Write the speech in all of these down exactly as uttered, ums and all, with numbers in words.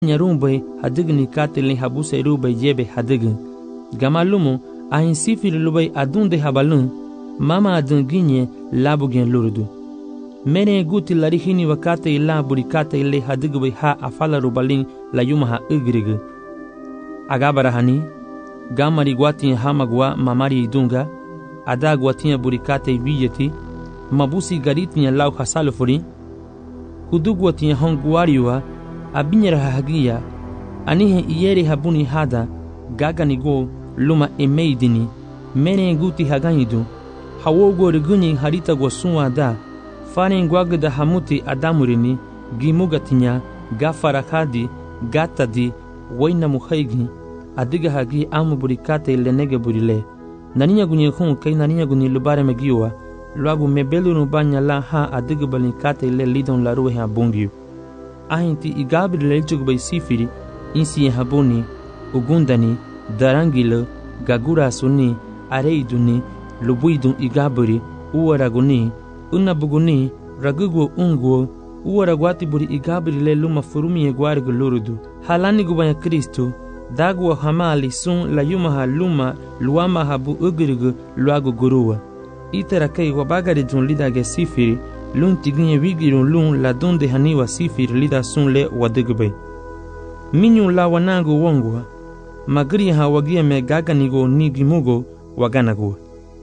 Nyarumbe hadigni katili habuse rube yebe hadig. Gamalumo ahin sifiri lubay adunde habalun mama adun ginye labugen lurudu. Mene guti larihini wakate ila burikate ile hadigbe ha afala rubalin la yumaha igrig. Agabarahani gamari guatin hamagwa mamari idunga ada guatin burikate vijeti mabusi garitin lau hasalufuri hudu guatin honguariwa abinyara hagia anihe iyeri habuni hada gaganigo luma emeidini mene guti haganidu hawogo riguni harita gwasunwa da faren gwagda hamuti adamurini gimugatinya gafarakadi gatadi waina muhaigi adiga hagi amu burikate lenege burile naninya gunye khun kai naninya guni lubare megiwa luagu mebelu no banya la ha adiga balikate le lidon la ruhe abungi ahinti igabri lechug bay sifiri insi habuni ugundani darangilo gagura suni areiduni lubuidun igabri uwaraguni unabuguni ragugo unguo uwaragwati buri igabri le luma furumi egwari gulurudu halani gubanya Kristo dagwa hamali sun la yumaha luma luama habu ugrigu luagu guruwa itera kai wabagari jun lidage sifiri lun tiginye wigirun lun la donde haniwa sifiri lida sun le wadigbe minyu la wanangu wongwa magri ha wagia me gaganigo nigimugo waganago.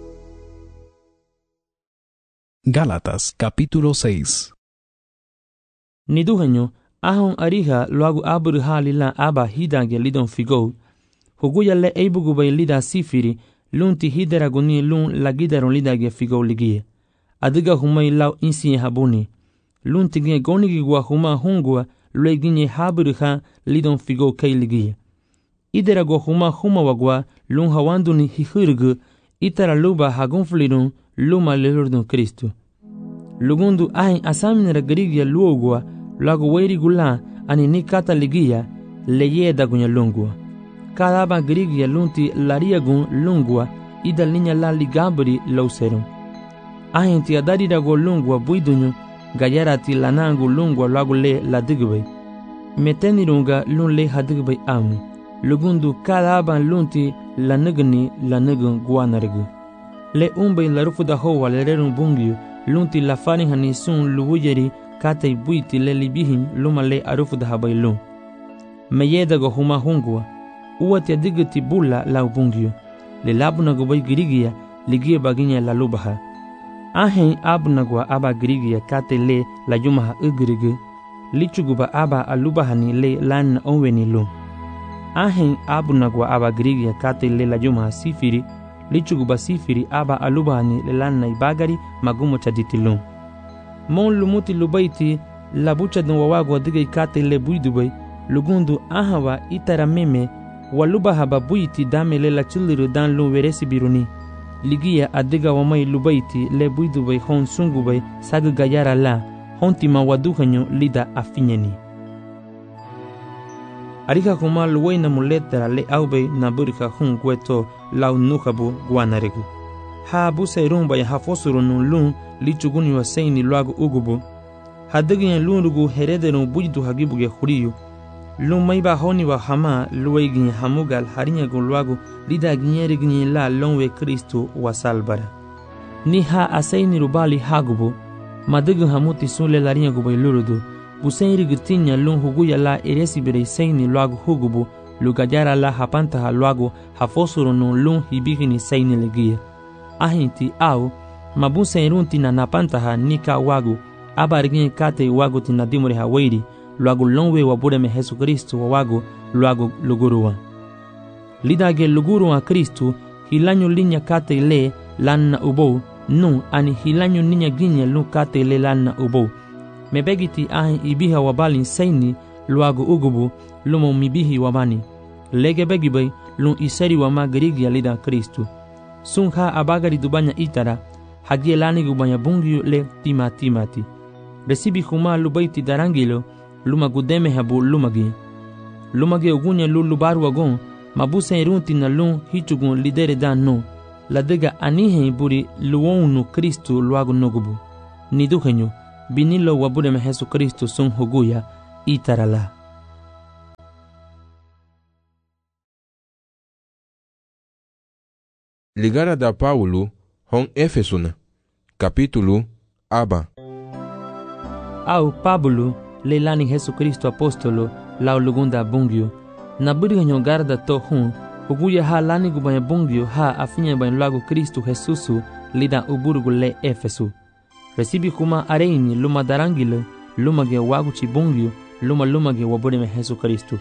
Gálatas capítulo seis. Niduhenyo ahon ariha luagu abur halila aba hidange lidon figo huguya le eibugubay lida sifiri lunti hideraguni lun lagidaron lidage figo ligie adiga humay law insi habuni lunti ginye gonigi gwa huma hungwa lue ginye habur ha lidon figo kay ligie iderago huma huma wagwa lun hawanduni hihurgu itara luba hagonflidun luma lelurdun Kristo lugundu ahin asaminera garigia luogwa lago weiri gula ani ni kata ligia leye da gunya lungwa kadaba garigia lunti laria gun lungwa ida linya la ligabri lauserum ahin ti adari da go lungwa buidunyo gayarati lanangu lungwa lago le la digbe metenirunga lun le hadigbe amu lugundu kadaba lunti la nigni la nigun guanargu le umbe la rufuda ho lererun bungyu lunti la fani hani sun luwujeri kate buiti le libihin luma le arufuda habailun meyeda go huma hungwa uwati adigiti bulla la bungyu le labuna go bay girigia ligie baginya la lubaha ahen abuna go aba girigia kate le la yumaha ugrigu lichuguba aba alubahani le lan onweni lu ahen abuna go aba girigia kate le la yumaha sifiri lichuguba sifiri aba alubahani le lan naibagari magumo chaditilun mon lumuti lubaiti la bucha don wawago dige kate le buidubay lugundu ahawa itara meme waluba haba buiti dame le la chuliru dan lu veresi biruni ligia adiga wamai lubaiti le buidubay hon sungubay sag gayara la hontima waduhanyo lida afinyeni arika kuma luwaina muletera le aube na burika hun gweto lau nukabu guanarigu ha busa rumba ya hafosuru nun lun lichuguni wa seini luagu ugubu hadigin lunugu herederun bujdu hagibuge huriyu lun maiba honi wa hama luwaigin hamugal harinyagun luagu lida ginyerigin la lonwe Kristo wa salbara ni ha aseini rubali hagubu madigin hamuti sunle larinyagu bay lurudu busairi gitinya lun huguya la eresi bere seini luagu hugubu lugajara la hapanta ha luagu hafosuru nun lun hibigini seini legia ahinti au mabusa irunti na napantaha nika wagu abarigin kate wagu tinadimure hawairi luagu lonwe wabure me Yesu Kristo wa wagu luagu luguruwa lidage luguruwa Kristo hilanyo linya kate le lanna ubo nu ani hilanyo ninya ginye lu kate le lanna ubo mebegiti ahin ibiha wabalin seini luagu ugubu lumo mibihi wabani lege begibay lun iseri wa magrigia lida Kristo sunha abagari dubanya itara hagie lani gubanya bungyu le tima timati resibi huma lubaiti darangilo luma gudeme habu lumagi lumagi ugunya lu lubaru wagon mabusa irunti na lun hichugun lidere dan no ladega anihe buri luonu Kristo luagu nogubu niduhenyo binilo wabure me Yesu Kristo sun huguya itarala Ligara da Paulo hon Efesuna, capítulo aba. Au Pablo le lani Jesu Kristo apostolo lau lugunda bungyo. Na buriga nyogarda to hun, uguya ha lani gubanya bungyo ha afinya bain lago Kristo Jesusu lida uburgu le Efesu. Recibi kuma areini luma darangile, luma ge wagu chi bungyo, luma luma ge wabure me Jesu Kristo.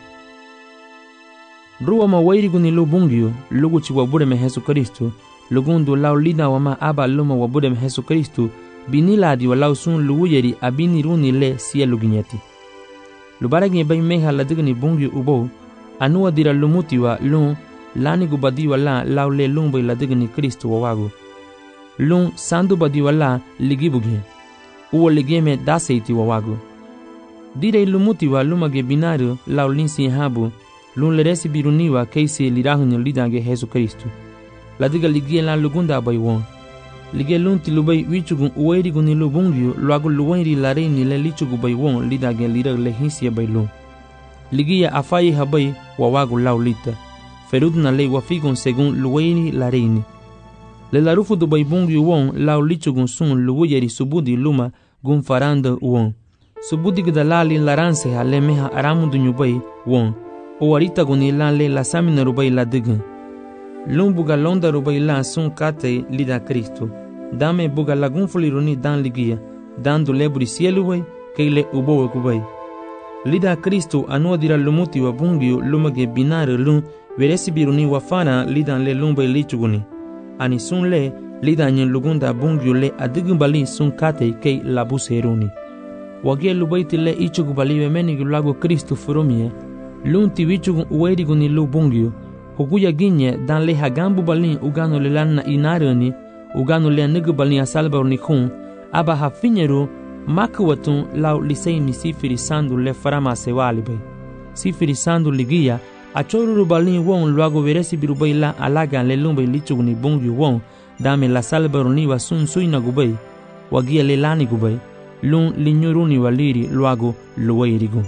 Ruwa ma wairi guni lu bungyo, lugu chi wabure me Jesu Kristo, lugundu lau lida wama aba luma wabure me Jesu Kristo, biniladi walau sun luuyeri abini runi le siya luginyati. Lubaragi bay meha ladigani bungyo ubo, anuwa dira lumuti wa lun, lani gubadi wala lau le lumbay ladigani Kristo wawagu. Lun sandu badi wala ligibugi, uwa ligeme daseiti wawagu. Dire lumuti wa lumage binaru lau linsi habu, lun leresi biruniwa keisi lirahunyo lidange Jesu Kristo. Ladiga ligie lan lugunda bay won. Lige lunti lubay wichugun uweri guni lubungyo luagu luwairi lareini le lichugu bay won lidage lira lehinsia bay lun. Ligia afayi habay wawagu lau lita. Ferudna le wafigun segun luwairi lareini. Le larufu du bay bungyo won lau lichugun sun luwayeri subudi luma gun faranda won. Subudi gdalali laranse ha le meha aramundu nyubay won. Owarita guni lan le lasamina rubay ladigan. Lun buga londa rubay lan sun kate lida Kristo. Dame buga lagun fuliruni dan ligia, dando leburi sielu way, keile ubo kubay. Lida Kristo anua dira lumuti wa bungyo lumage binare lun, veresi biruni wafana lidan le lumbay lichuguni. Ani sun le, lida nyen lugunda bungyo le adigumbali sun kate kei labuseruni. Wagie lubayti le ichugubali wemenigi lago Kristo furumie, lun tiwichugun uweriguni lu bungyo, hukuya ginye dan le hagambu balin ugano le lanna inarani, ugano le nigu balin asalbaruni kun, aba hafinyeru makwatun lau liseini sifiri sandu le farama sewalibay. Sifiri sandu ligia, achoruru balin won luago veresi birubay la alagan le lumbay lichuguni bungyu won, dame la salbaruni wa sun suina gubay, wagia le lani gubay, lun linyuruni wa liri luago luwairigun.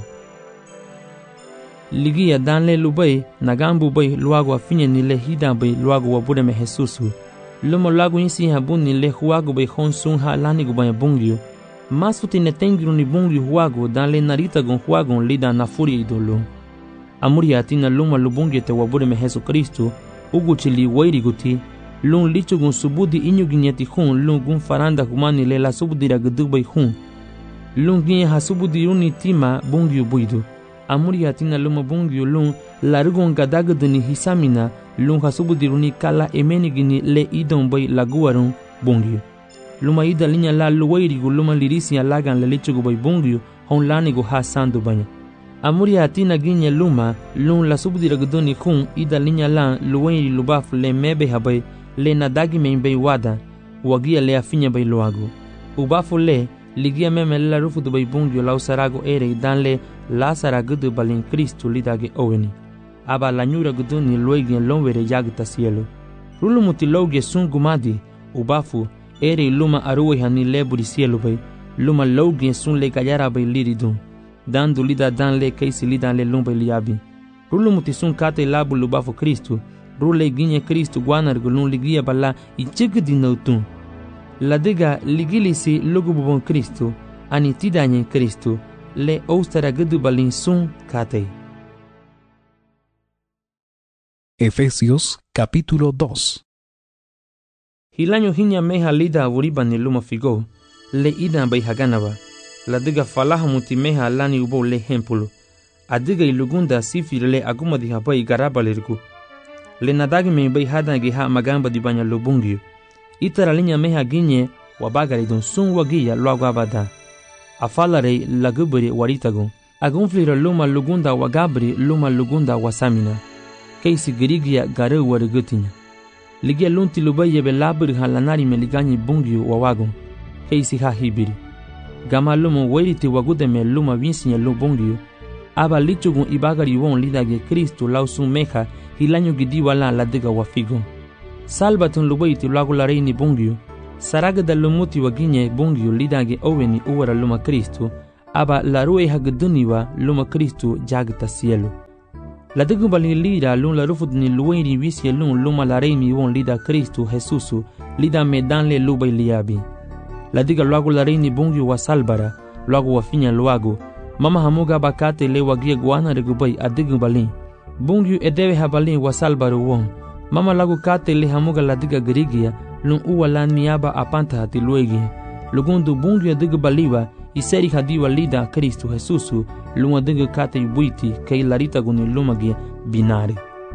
Ligia dan le lubay, nagambu bay luago afinye ni le hidan bay luago wabude me Jesusu. Lumo luago insi habun ni le huago bay hon sun ha lani gubay bungyo. Masuti ne tengiru ni bungyo huago dan le narita gon huago lida na furi idolo. Amuri atina luma lubungyo te wabude me Jesu Kristo, ugu chili wairi guti, lun lichu gon subudi inyu ginyati hun lun gun faranda humani le la subudi ragdubay hun. Lun ginye ha subudi uni tima bungyo buido. Amuri atina luma bungyo lun larugon gadagaduni hisamina lun hasubudiruni kala emenigini le idon bay laguarun bungyo. Luma ida linya la luwairigu luma lirisi alagan le lichugu bay bungyo hon lanigu ha sandu banya. Amuri atina ginye luma lun la subudiragaduni kun ida linya la luwairi lubafu le mebe habay le nadagi men bay wada wagia le afinya bay luagu. Ubafu le ligia meme la rufu du bay bungyo lau sarago ere dan le la saragudu balin Kristo lidage oweni. Aba la nyura guduni luegien lonwere yagta cielo. Rulu muti loge sun gumadi, ubafu, ere luma aruwe hani leburi cielo bay, luma loge sun le kayara bay liridun, dandu lida dan le keisi lidan le lumbay liabi. Rulu muti sun kate labu lubafu Kristo, rule ginye Kristo guanar gulun ligia bala ichigdi nautun. La diga ligilisi lugububon Kristo, ani tidanyen Kristo, le ostara gudu balin sun kate. Efesios capítulo dos. Hilanyo hinya meha lida awuriba ni luma figo, le ida bay haganaba. La diga falaha muti meha lani ubo le hempulu. Adiga ilugunda sifiri le aguma di habay garaba lirgu. Le nadagi me bay hadangi ha magamba di banya lubungyo. Itara linya meha ginye wabagari don sun wagiya luagu abada. Afalare lagubri waritagun. Agunflira luma lugunda wagabri luma lugunda wasamina. Keisi girigia gare warigutinya. Ligia lunti lubaye be labri halanari me liganyi bungyo wawagun. Keisi ha hibiri. Gama lumu wairiti wagude me luma vinsinya lu bungyo. Aba lichugun ibagari won lidage Kristo lausun meha hilanyo gidi wala ladiga wafigun. Salbatun lubaiti luagu la reini bungyo. Saraga da lumuti waginye bungyo lidage oweni uwara luma Kristo. Aba la rue hagduniwa luma Kristo jagta cielo. La digu bali lida lun la rufut ni lueni wisi lun luma la reimi won lida Kristu Jesusu lida medanle lubay liabi. La diga luago la reini bungi wa salbara, luago wa finya luago. Mama hamuga bakate le wagia guana regubay adigu bali. Bungi edewe habali wa salbaru won. Mama lagu kate le hamuga la diga gerigia lun uwa lan miaba apanta hati luegi. Lugundu bungi adigu baliwa iseri hadiwa lida Kristu Jesusu lun adigu kate ibuiti kay larita guni lumagi binari.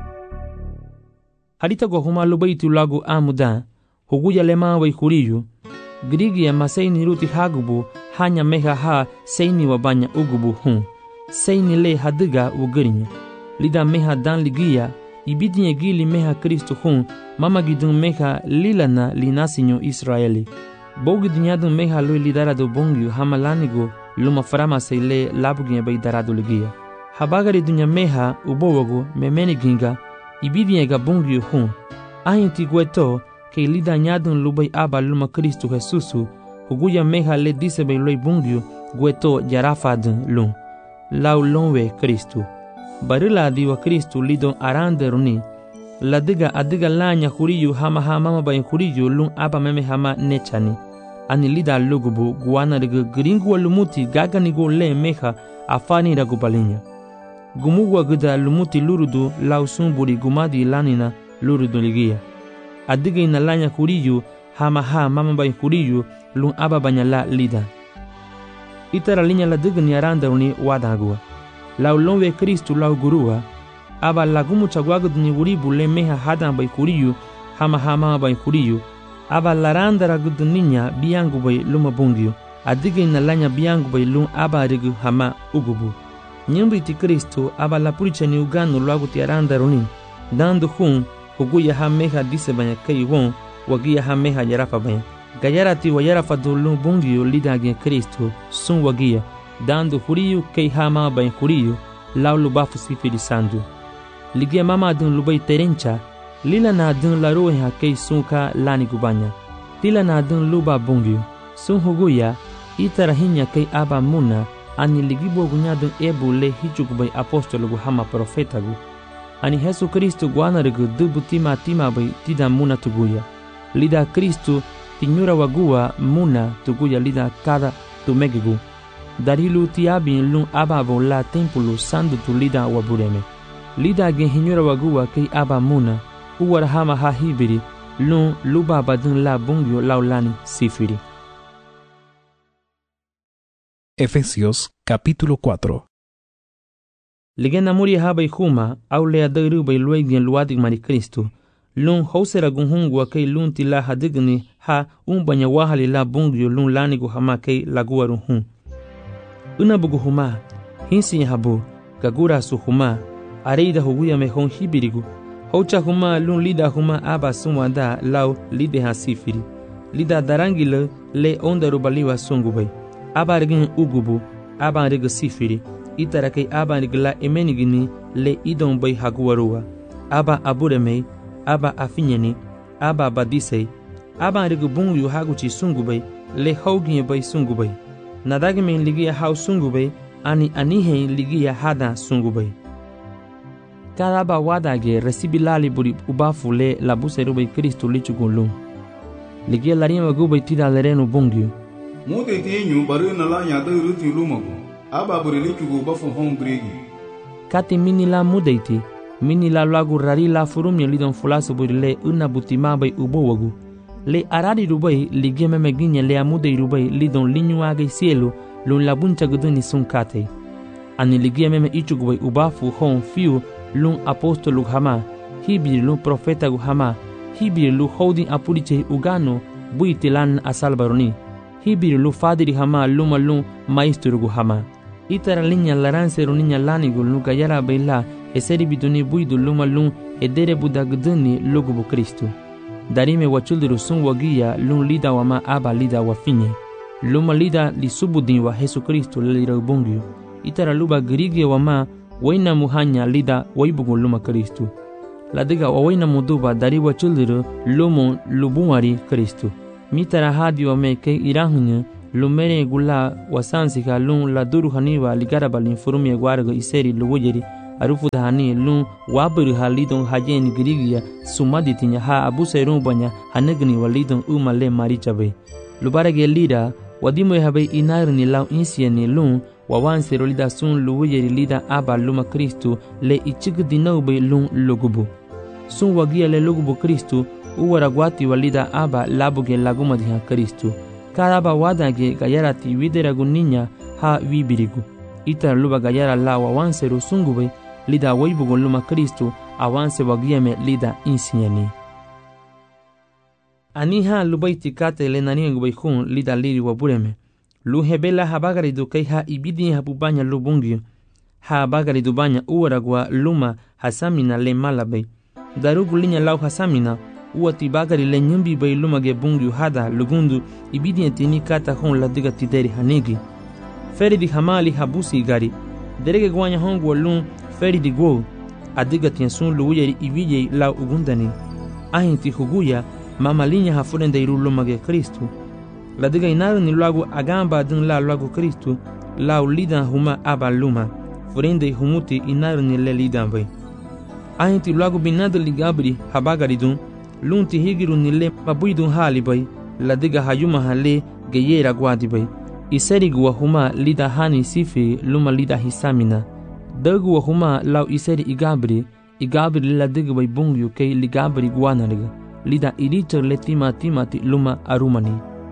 Harita go huma lubaiti lagu amuda huguya lema wa ikuriyu. Grigia maseini ruti hagubu hanya meha ha seini wabanya ugubu hun. Seini le hadiga ugirinya. Lida meha dan ligia ibidinye gili meha Kristu hun mama gidun meha lilana linasinyo Israeli. Bogi dunyadun meha lui lidarado bongyu hamalanigo luma farama seile labuginye bay darado ligia. Habagari dunya meha ubowogo memeni ginga ibidinye ga bongyu hun. Ahinti gueto ke lida nyadun lubay aba luma Kristu Jesusu huguya meha le dise bay loi bongyu gueto jarafadun lun. Lau lonwe Kristu. Barila diwa Kristu lidon arande runi. La diga adiga lanya huriyu hama hama bayin huriyu lun aba meme hama nechani. Ani lida lugubu guana riga gringu lumuti gaganigo le meha afani ragubalinya. Gumugwa gida lumuti lurudu lausumburi gumadi lanina lurudu ligia. Adiga ina lanya huriyu hama ha mama bayin huriyu lun aba banyala lida. Itara linya la diga ni arande runi wadagua. Lau lonwe Kristu lau gurua, aba lagumu chagwagud ni uribu le meha hadan bay kuriyu, hama hama bay kuriyu, aba laranda ragud ninya biangu bay luma bungiyu, adiga ina lanya biangu bay lum aba rigu hama ugubu. Nyumbi ti Kristu aba la puricha ni uganu lagu ti aranda runi, dandu hun, huguya ha meha dise banya kei won, wagia ha meha yarafa banya. Gayara ti wa yarafa do lum bungiyu lidagi Kristu, sun wagia. Dando huriyu kei hama bain huriyu lau lubafu sifiri sandu. Ligia mama adun lubai terencha, lila na adun la roeha kei sunka lani gubanya. Tila na adun luba bungiyu, sun huguya, itarahinya kei aba muna, ani ligibo gunyadun ebu le hichugubai apostologu hama profetagu. Ani Jesu Kristu guanarigu dubu tima tima bai tida muna tuguya. Lida Kristu tinyura wagua muna tuguya lida kada tumegigu. Darilu tiabin lun ababo la tempulu sandu tu lida wabureme. Lida gen hinyura wagua kei aba muna, uwar hama ha hibiri, lun luba badun la bungyo laulani sifiri. Efesios capítulo cuatro. Ligena muri haba ihuma, au lea dairu bai luegien luadig mari Kristu, lun hausera gunhungwa kei lun tila hadigni ha umbanya wahali la bungyo lun lanigu hama kei laguarun hun. Una bugu huma, hinsi habu, gagura su huma, areida huguya mehon hibirigu. Hocha huma lun lida huma aba sumwanda lau lide ha sifiri. Lida darangile le onda rubaliwa sungubay. Aba regin ugubu, aba rega sifiri. Itarake aba regla emenigini le idon bay haguarua. Aba aburemei, aba afinyeni, aba badisei. Aba rega bungu haguchi sungubay, le hauginye bay sungubay. Nadagemen ligia hau sungubay, ani anihen ligia hada sungubay. Cada ba wadage resibilali buri ubafu le labuse rubay Kristu lichugulum. Ligia larima gubay tida lerenu bungyu. Mute tenyu baru na la nyada ruti lumago. Aba buri lichugu ubafu hong gregi. Kati mini la mudeiti, mini la lagu rari la furumya lidon fulasu buri le una butima bay ubowagu. Le arari rubai ligia memeginya le amude rubai lidon linyu agay cielo lun labuncha guduni sun kate. Ani ligia meme ichugubai ubafu hon fiu lun apostolu hama, hibir lun profeta gu hama, hibir lu holding apuriche ugano buitilan asalbaroni, hibir lu fadiri hama luma lun maestro gu hama. Itara linya laranse runinya lanigu lu gayara baila eseri biduni buidu luma lun edere budaguduni lugubu Kristu. Darime wachuldiru sun wagia lun lida wama aba lida wafinye. Luma lida li subudin wa Jesu Kristu lelira ubungyu. Itara luba grigia wama waina muhanya lida waibugu luma Kristu. Ladiga wawaina muduba dari wachuldiru lumu lubumari Kristu. Mitara hadi wame ke irahunya lumere gula wasansika lun la duru haniwa ligaraba linfurumye guarga iseri luwujeri arufu dahani lun wabur halidon hajen grigia sumadi tinya ha abu serun banya hanegni walidon umale marichabe lubarage lida wadimo habe inarni law insieni lun wawan serolida sun luwejeri lida aba luma Kristu le ichig dinawbe lun lugubu sun wagia le lugubu Kristu uwaragwati walida aba labuge laguma diha Kristu karaba wadage gayarati wideragu ninya ha wibirigu ita luba gayara la wawanse rusungube lida waibugo luma Kristu awanse wagiame lida insieni aniha lubaiti kate le naniengube hun lida liri wabureme lu hebela habagari dukei ha ibidi habubanya lubungio ha bagari dubanya uwaragwa luma hasamina le malabe darugu linya lau hasamina uati bagari le nyumbi bay luma ge bungio hada lugundu ibidi etini kata hon la diga tideri hanegi feri di hamali habusi gari derege gwanya hongo lun feri di go adiga tiensun luuyeri ibije lau ugundani ahinti huguya mama linya hafurende iru luma ge Kristu la diga inaru ni lagu agamba din la lagu Kristu la lidan huma aba luma furende humuti inaru ni le lidan bay ahinti lagu binadu ligabri habagari dun lunti higiru ni le mabuidun hali bay la diga hayuma hale geyera gwadi bay iseri wa huma lida hani sifi luma lida hisamina dagu wa huma lau iseri igabri igabri la diga bay bungyu kay ligabri gwanariga lida iricha le tima timati luma arumani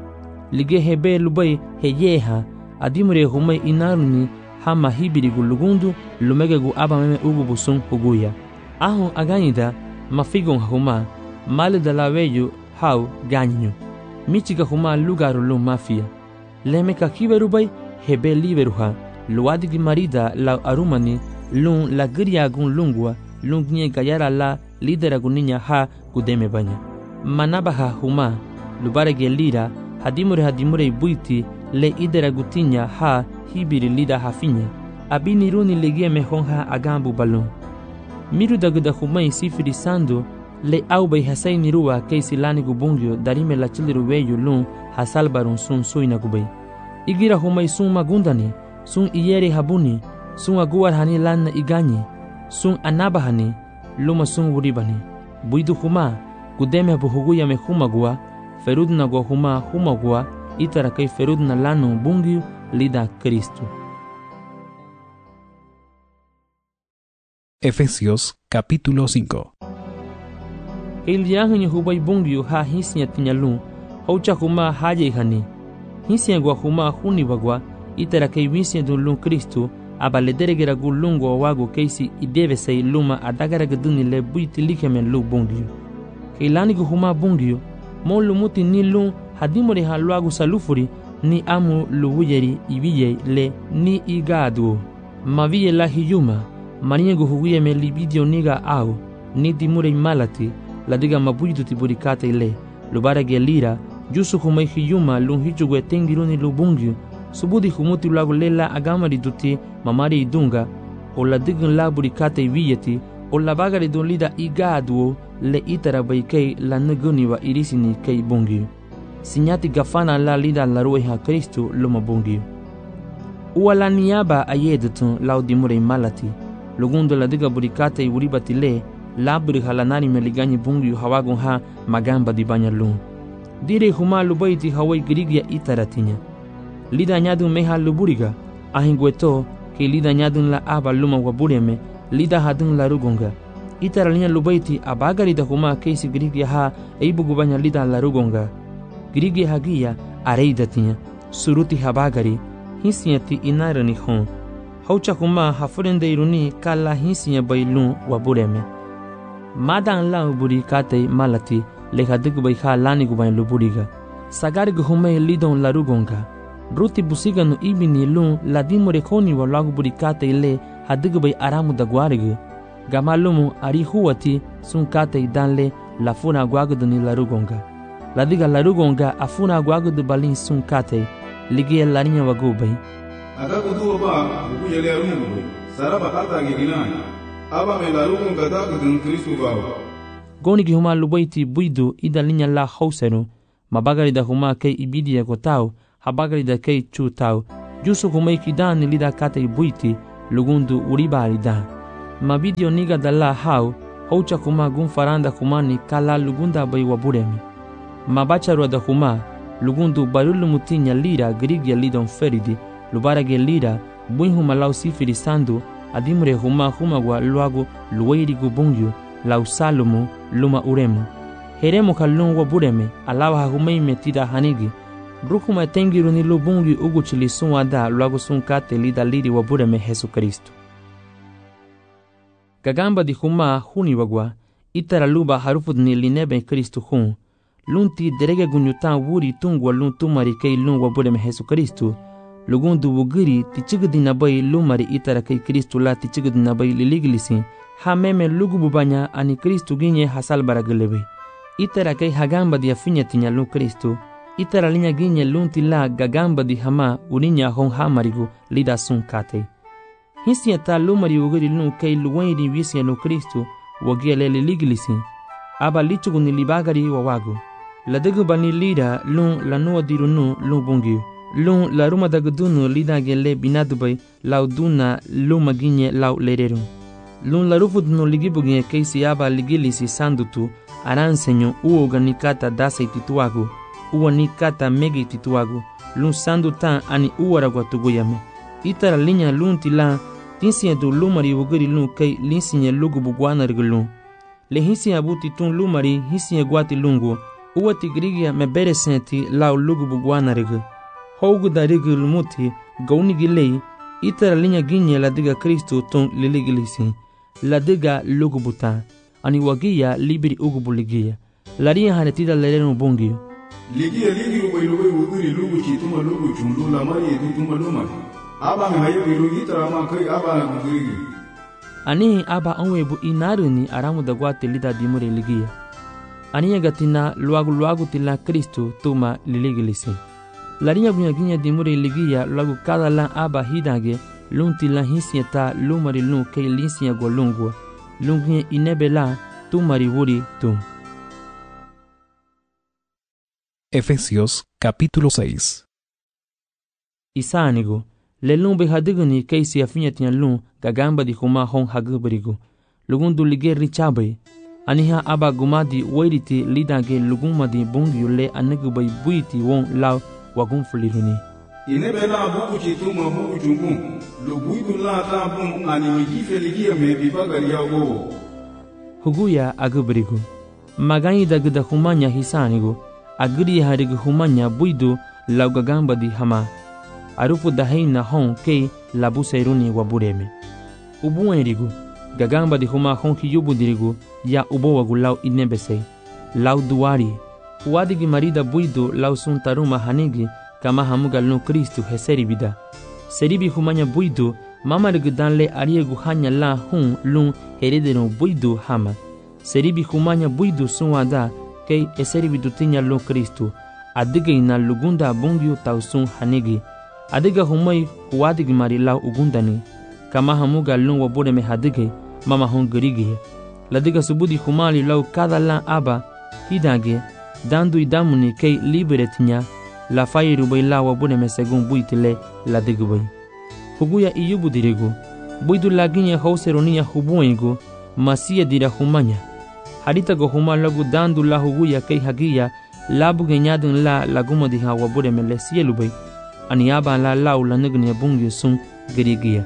lige hebe lubay heyeha adimure humay inaruni hama hibiri gulugundu lumege gu abameme ugu busun huguya ahun aganyida mafigon huma malida laweyu hau ganyu michiga huma lugaru lum mafia leme ka kiberubay hebe liberuha luadigi marida la arumani lun la gria gun lungwa lungnye gayara la lidera guninya ha gudeme banya manabaha huma lubarege lira hadimure hadimure buiti le idera gutinya ha hibiri lida hafinya abini runi legie mehonha agambu balon miru dagda humai sifiri sando le aubay hasay niruwa keisi lani gubungyo darime la chiliru weyu lun hasalbarun sun suina gubay igira humay sun magundani sun iyere habuni sun aguar hani lanna igani sun anabahani luma sun wuribani buidu huma gudeme buhuguya me humagua ferudna go huma humagua itara kay ferudna lanu bungyu lida Kristu. Efesios capítulo cinco. El yahin hubay bungyu ha hisnya tinyalun haucha huma haje hani hisnya go huma huni bagwa itara kay wisnya dun Kristu abaledere gulungo wago keisi ideve say luma adagara gaduni le buiti likemen lu bungyu keilani go huma bungyu molu muti ni lun hadimore halwagu salufuri ni amu luwuyeri ibiye le ni igadu maviye la hiyuma maniego huguye me libidio niga au ni dimure malati la diga mabuidu tiburikate ile lubara gelira jusu humai hiyuma lun hichugwe tengiruni lubungyu subudi humuti lagu lela agamari duti mamari idunga o la digun la burikate wiyeti o la bagari dun lida igadu le itara baikei la nuguni wa irisini kei bungyu sinyati gafana la lida la rueha Kristu luma bungyu uwa la niaba ayedutun laudimure malati lugundo la diga burikate uribati le la buri halanari meligani bungyu hawagun ha magamba di banyalun dire huma lubaiti hawai grigia itaratinya lida nyadun meha luburiga ahingweto ke lida nyadun la aba luma wabureme lida hadun la rugunga itaralinya lubaiti abagari da huma keisi grigia ha eibugu banya lida la rugunga grigia hagia areidatinya suruti habagari hisiati inarani hon haucha huma hafurende iruni kala hisiya bailun wabureme madan la buri kate malati le hadig bai ha lani gu bain luburiga sagari gu huma lidon la rugunga ruti busiga no ibini lun ladimore khoni wa lagu buri kate ile hadig bai aramu da gwarigu gamalumu ari huwati sun kate danle la funa gwaguduni la rugunga ladiga la rugunga afuna gwagudu balin sun kate ligia laninya wagubai agagudu ba buku yele arungu saraba ata gidinani aba me la rugunga da gudun Kristu bawo goni gi huma lubaiti buidu idalinya la hausero mabagari da huma kei ibidi ya kotao habagari da kei chutao jusu huma ikidani lida kate buiti lugundu uribari da Mabidio niga dalla hau, houcha kuma gun faranda kumani kala lugunda bai wabureme. Mabacharua da kuma, lugundu barulu mutinya lira grigya lidon feridi, lubarage lira, buinhuma lau sifiri sandu, adimre huma humagwa luagu luweirigu bungyu, lau salumu, luma uremu. Heremu kalun wabureme, alawa humeime tida hanigi, Rukuma tengiru ni lubungi uguchili sunwada luagu sunkate lida liri wabureme Jesu Kristo. Gagamba di huma huni wagwa, itara luba harufud ni linebe Kristo hun, lunti derege gunyutan wuri tungwa lun tumari kei lun wabureme Jesu Kristo, lugundu wugiri tichigdi nabai lumari itara kei Kristo la tichigdi nabai liliglisi, ha meme lugububanya ani Kristo ginye hasal baragelebe. Itara kei hagamba di afinya tinya lun Kristo, itara linya ginye lunti la gagamba di hama uninya hon hamarigu lida sun kate. Hisia ta lumari ugiri lun kei luwairi wisia no Kristo wagiele liligilisi. Aba lichugu ni libagari wawagu. Ladagu bani lida lun lanua dirunu lun bungi. Lun la ruma dagudunu lida gele binadubai lau duna luma ginye lau lereru. Lun la rufudunu ligibuginye keisi aba ligilisi sandutu aransenyo uoga nikata dase tituagu. Uwa nikata megi tituagu, lun sandu tan ani uwaragwa tuguyame. Itara linya lun tila, tinsiya du lumari wugiri lun kei linsinya lugu bugwana rigulun. Le hisiya buti tun lumari hisiya guati lungu, uwa tigrigia mebere senti lau lugu bugwana rigu. Hougu da rigu lumuti, gauni gilei, itara linya ginye ladiga Kristo tun liligilisi. Ladiga lugu buta, ani wagia libiri ugubu ligia. Laria hanetida lerenu bungi. Ligia ligi ubayluwe wugiri lugu chituma lugu chundu lamari edituma luma. Aba ngayo birugi tarama kai aba na gugiri. Ani aba onwebu inaruni aramu dagwa telida dimure ligia. Ani gatina luagu luagu tila Kristo tuma liligilisi. Larinya bunya ginya dimure ligia luagu kada la aba hidage lunti la hisieta lumari lun kei linsiya golungu. Lungi inebela tumari wuri tu. Efesios capítulo seis. Isanigo, le lumbe hadigani keisi afinyatinya lun gagamba di huma hon haguberigo. Lugundu lige richabe, aniha aba gumadi wairiti lidage lugumadi bungi le anigubai buiti won lau wagun fuliruni. Inebela buku chituma buku chungu, luguidu la tabun animigife ligia mebibagari yago. Huguya aguberigo, magani dagda humanya hisanigo, agri harigu humanya buidu lau gagamba di hama. Arupu daheina hon kei labu seruni wabureme. Ubuenrigu, gagamba di huma hon kiyubu dirigu ya ubowagu lau inebese. Lau duari, uadigi marida buidu lau suntaruma hanigi kama hamuga no Kristo heseribida. Seribi humanya buidu mamarigu danle ariegu hanya la hun lun heredero buidu hama. Seribi humanya buidu sunwada kei eseribidu tinya lo Kristo. Adige ina lugunda bungiu tausun hanigi. Adiga humai huadigi mari lau ugundani. Kama hamuga lun wabureme hadige mama hon gerigi. Ladiga subudi humali lau kada la aba hidage dandu idamuni kei liberetinya la fairu bai la wabureme segun buitile ladigu bai. Huguya iyubu dirigu. Buidu laginya hauseronia hubuengu masia dira humanya. Harita go huma lagu dandu la huguya kei hagia labu genyadun la laguma diha wabureme le sielu bai. Aniaba la lau la nugnia bungi sun gerigia.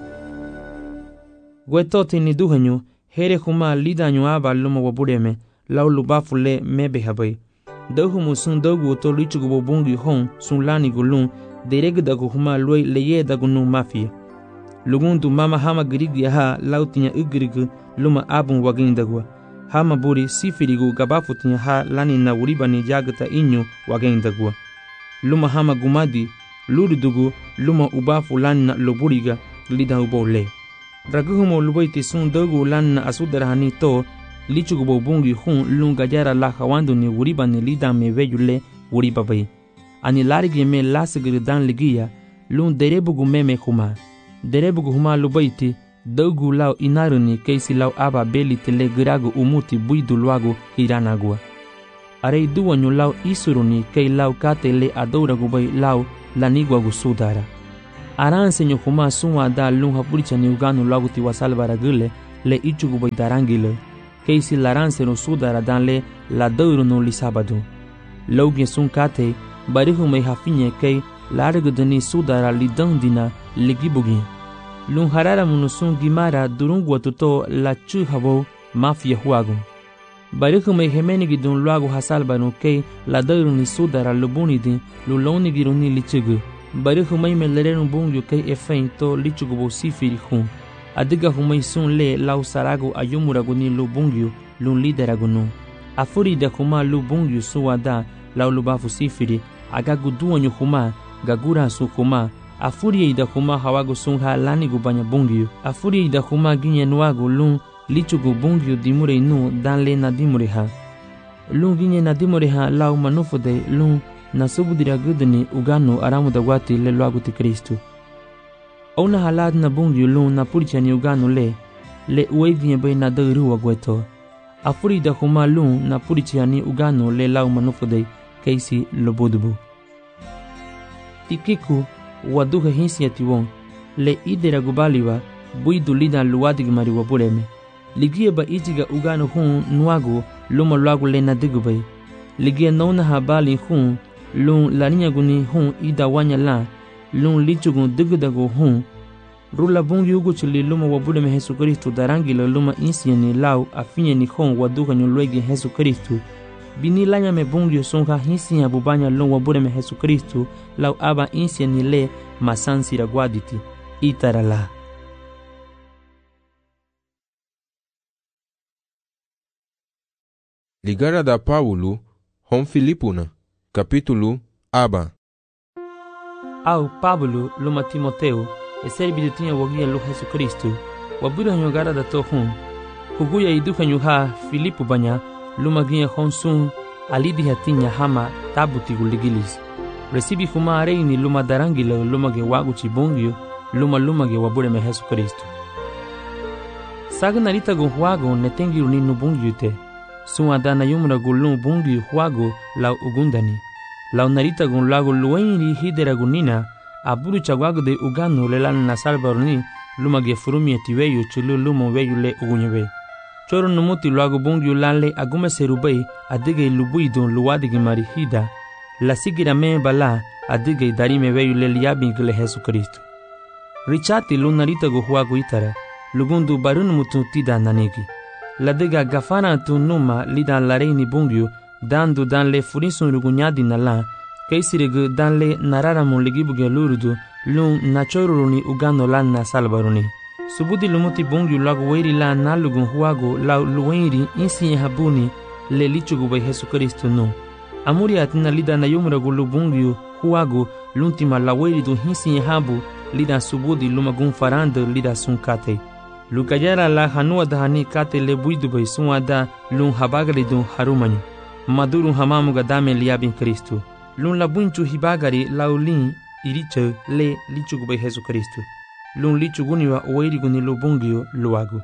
Gwetote ni duhanyu, here huma lidanyu aba luma wabureme, lau lubafu le mebe habai. Dahumu sun dogu to lichugu bungi hon sun lani gulun, dereg dagu huma lue leye dagu nu mafia. Lugundu mama hama gerigia ha lau tinya ugirigu luma abun wagin dagwa. Hama buri sifirigu gabafu tinya ha lani na uribani jagata inyu wagin dagwa. Luma hama gumadi, luridugu luma ubafu lanna loburiga lida ubole. Raguhumo lubaiti sun dogu lanna asudarahani to lichugubo bungi hun lunga jara la hawandu ni uriba ni lida me veyule uriba bai. Ani larigi me lasagiri dan ligia lun derebugu meme huma. Derebugu huma lubaiti dogu lau inaruni keisi lau aba beli tele giragu umuti buidu luagu hiranagua. Arei duwanyu lau isuruni kei lau kate le adouragu bai lau lanigwa gusudara. Aransenyo huma sunwa da lun hapuricha ni uganu lagu tiwasal baragule le ichugu bai darangile keisi laranse no sudara dan le la deuro no li sabado logie sun kate barihu mai hafinye kei largo dani sudara li dandina ligibugi lun harara munusun gimara durungu tuto la chu habo mafia huago barihu mai hemeni gidun luago hasalbano kei la deuro ni sudara lubuni din luloni gironi lichugu barihu mai melerenu bungyo kei efein to lichugu bo sifiri hun adiga humai sun le lau sarago ayumurago ni lubungyo lun liderago no afuri da kuma lubungyo suwada lau lubafu sifiri agagu duanyo huma gagura su huma afuri ida huma hawago sun ha lani gubanya bungyo afuri ida huma ginye nuago lun lichugu bungyo dimure nu dan le na dimure ha lun ginye na dimure ha lau manufode lun na subudira gudni ugano aramu da wati le luago ti Kristu ona halad na bungyo lun na purichani ugano le le ueginye bai na dairu wagweto afuri da huma lun na purichani ugano le lau manufode keisi lobodubu tikiku waduha hinsi atiwon le idera gubaliwa buidu lida luwadig mariwa buleme ligie ba ijiga ugano hun nuago luma luago le na digubai ligie nona habali hun lun laninya guni hun ida wanya la lun lichugun digudago hun rula bungi ugu chili luma wabuleme Jesu Kristu darangila luma insieni lau afinyeni hun waduha nyulwegi Jesu Kristu bini lanya me bungyo songa hinsi ya bubanya lon wabuleme Jesu Kristu lau aba insieni le masansi ragwaditi itarala. Ligara da Paulo hon Filipuna capítulo aba au Pablo luma Timoteo e serbi tinha wagia lo Jesu Kristu wabura nyogara da to hun kuguya iduka nyuha Filipu banya luma ginha hon sun alidi hatinya hama tabuti guligilis recibi huma reini luma darangila luma ge wagu chibungyo luma luma ge wabure me Jesu Kristu sagna rita go wago netengi uninu bungyo te sun adana yumra gulun bungyo wago la ugundani la narita gun lago luenri hidera gunina aburu chagwago de ugano le lan na salbaroni luma ge furumi etiweyo chulu luma weyu le ugunyebe choro numuti lago bungyo lanle agume serubei adige lubuidon luwadige marihida la sigira me bala adige darime weyu le liabin gele Jesu Kristu richati lunarita go huago itara lugundu barun mutu tida nanegi la dega gafana tu numa lidan lareini bungyo dandu dan le furisun rugunyadi na la kaisirege dan le narara mon ligibuge lurudu lun nachoruni ugano lan na salbaruni subudi lumuti bungyo lago weri la nalugun huago la luwenri insi habuni le lichugu bai Jesu Kristu no amuri atina lida na yumra gulu bungyo huago luntima la weri du hinsi habu lida subudi lumagun faranda lida sunkate lukajara la hanua dahani kate le buidu bai suada lun habagari du harumanyu maduru hamamu gadame liabin Kristu lun la bunchu hibagari laulin iriche le lichugu bai Jesu Kristu lun lichuguni wa oeriguni lo bungyo luagu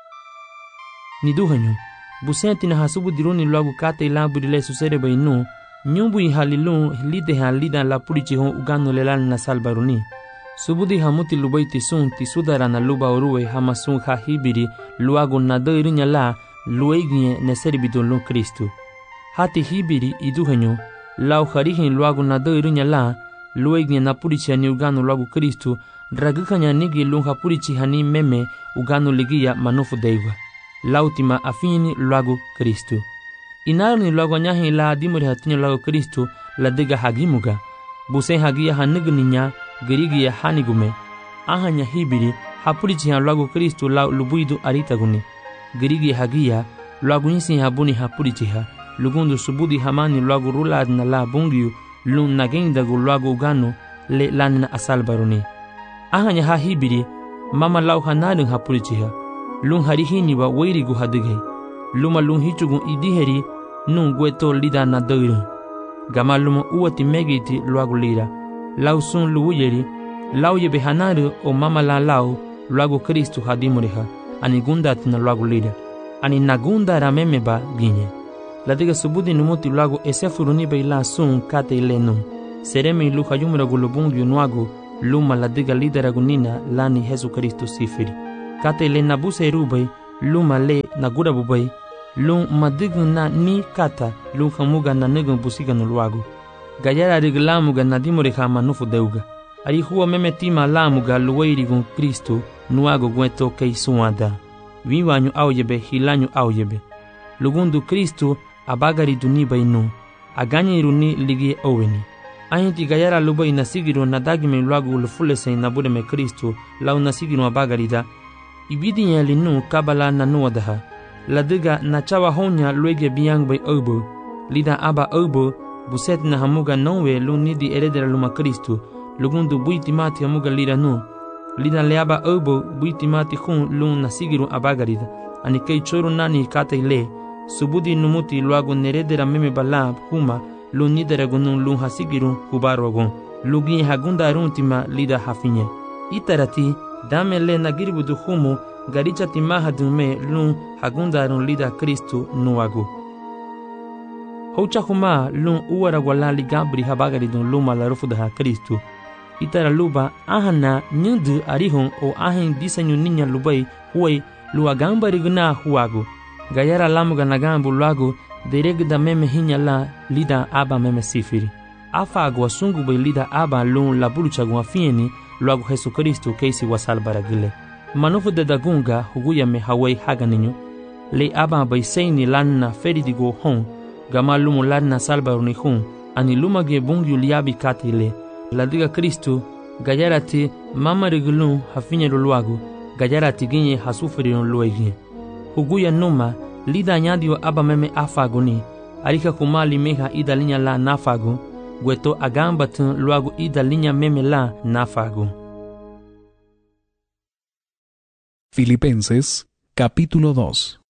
niduhanyu busenti na hasubu diruni luagu kate la budile susere bai no nyumbu ihalilun lide halida la purichi hon ugano lelan na salbaruni subudi hamuti lubaiti sun ti sudara na luba oruwe hamasun ha hibiri luagu na doirinya la lueginye ne serbido lo Kristu hati hibiri iduhanyu lau harihin luagu na doirinya la lueginye na purichi hani ugano luagu Kristu dragukanya nigi lunha purichi hani meme ugano ligia manufu deiwa lautima afini luagu Kristu inarni luagu nyahi la dimuri hatinya luagu Kristu la diga hagimuga busen hagia hanigninya gerigia hanigume ahanya hibiri hapurichi han luagu Kristu la lubuidu aritaguni gerigi hagia luagu nisi habuni hapurichi ha lugundu subudi hamani luagu rulad na la bungyu lun nagendagu luagu ugano le lanina asalbaruni ahanya ha hibiri mama lau hanadun hapurichi ha lun harihini wa weirigu hadige luma lun hichugun idiheri nun gweto lida na doirun gama luma uwati megiti luagu lira lau sun luuyeri lau yebe hanaru o mama la lau luagu Kristu hadimuriha ani gundat na luagu lira ani nagunda ramemeba ginye la diga subudi numuti luagu esefuruni be la sun kate ilenun seremi luha yumra gulubungu nuagu luma la diga lidera gunina lani Jesu Kristu sifiri kate le nabuse rubai luma le na gura bubai lung madigun na ni kata lung hamuga na negun busiga no luagu gayara riglamuga na dimore hama nufu deuga ari huwa meme tima lamuga luwairigun Kristo nuago gweto kei suada viwanyu auyebe hilanyu auyebe lugundu Kristo abagari duniba inu aganya iruni ligi oweni ayinti gayara lubai nasigiru na dagime luagu lufulese na budeme Kristo lau nasigiru abagarida ibidi nyali nu kabala na nuadaha ladiga na chawa honya luege biang bay obo lida aba obo buset na hamuga nowe lu nidi eredera luma Kristo lugundu buiti mati hamuga lida nu lida leaba obo buiti mati hun lu nasigiru abagarida ani kei choro nani kata ile subudi numuti luagu neredera meme bala huma lu nidera gunun lu hasigiru hubarogon lugi hagunda aruntima lida hafinye itarati dame le nagiribudu humu garicha timaha dume lu hagundarun lida Kristo nuagu hocha huma lu uara walali gabri habagaridun luma la rufudaha Kristo itara luba ahana nyudu arihon o ahin disenyu ninya lubai huai lu agamba rigna huagu gayara lamuga nagambu luagu deregda meme hinya la lida aba meme sifiri afa agwa sungu bai lida aba lu la bulucha gwa fieni luagu Jesu Kristo keisi wasal baragile manufu de dagunga huguya me hawai haganinyo le aba bai seini lanna feridigo hon gama lumu lanna salbaruni hun ani lumage bungu liabi katile la diga Kristo gayarati mama rigulun hafinya luagu gayarati ginye hasufiri luegi huguya numa lida nyadio aba meme afaguni alika kumali meha ida linya la nafagu gweto agamba tun luagu ida linya meme la nafagu. Filipenses capítulo dos.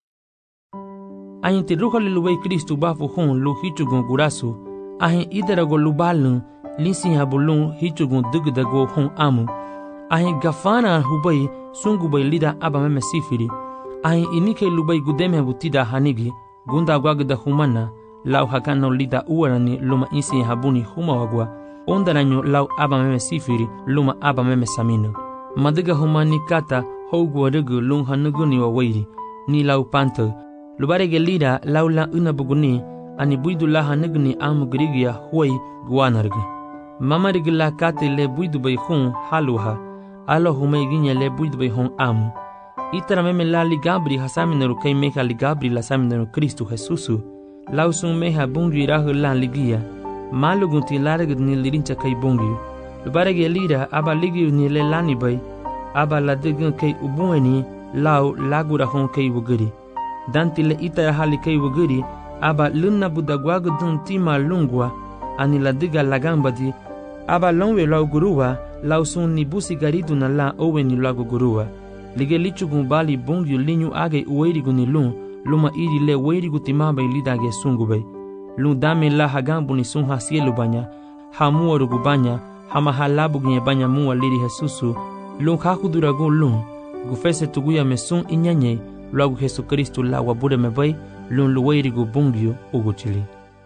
Ayinti ruhali luwei Kristu bafu hun lu hichugun gurasu ahin idarago lubalun linsin habulun hichugun dugdago hun amu ahin gafana hubai sungubai lida aba meme sifiri ahin inike lubai gudeme butida hanigi gunda gwagda humana lau hakano lida uarani luma insin habuni huma wagwa ondaranyo lau aba meme sifiri luma aba meme samino madiga humani kata hogwa rugu lung hanuguni wa wairi ni lau panto lubarege lida lau la unabuguni ani buidu la hanuguni amu grigia huai guanargu mama rigla kate le buidu bai hun haluha alo humai ginya le buidu bai hun amu itara meme la ligabri hasaminaru kai meha ligabri la saminaru Kristo Jesusu lau sun meha bungi rahu la ligia malugunti largu ni lirincha kai bungi lubarege lida aba ligiu ni le lani bai aba la degun kei ubueni lau lagura hon kei wuguri danti le ita hali kei wuguri aba lunna budagwagu dun tima lungwa ani la diga lagamba di aba longwe lau guruwa lau sun ni busi garidu na la oweni lagu guruwa lige lichugun bali bungyu linyu age uweirigu ni lun luma iri le weirigu timaba ilidage sungubei lun dame la hagambu ni sun hasielu banya hamuwa rugu banya hama halabu ginye banya muwa liri Jesusu lun hakuduragun lun gufese tuguya mesun inyanye luagu Jesu Kristo la wabude mebai lun luweirigu bungyu uguchili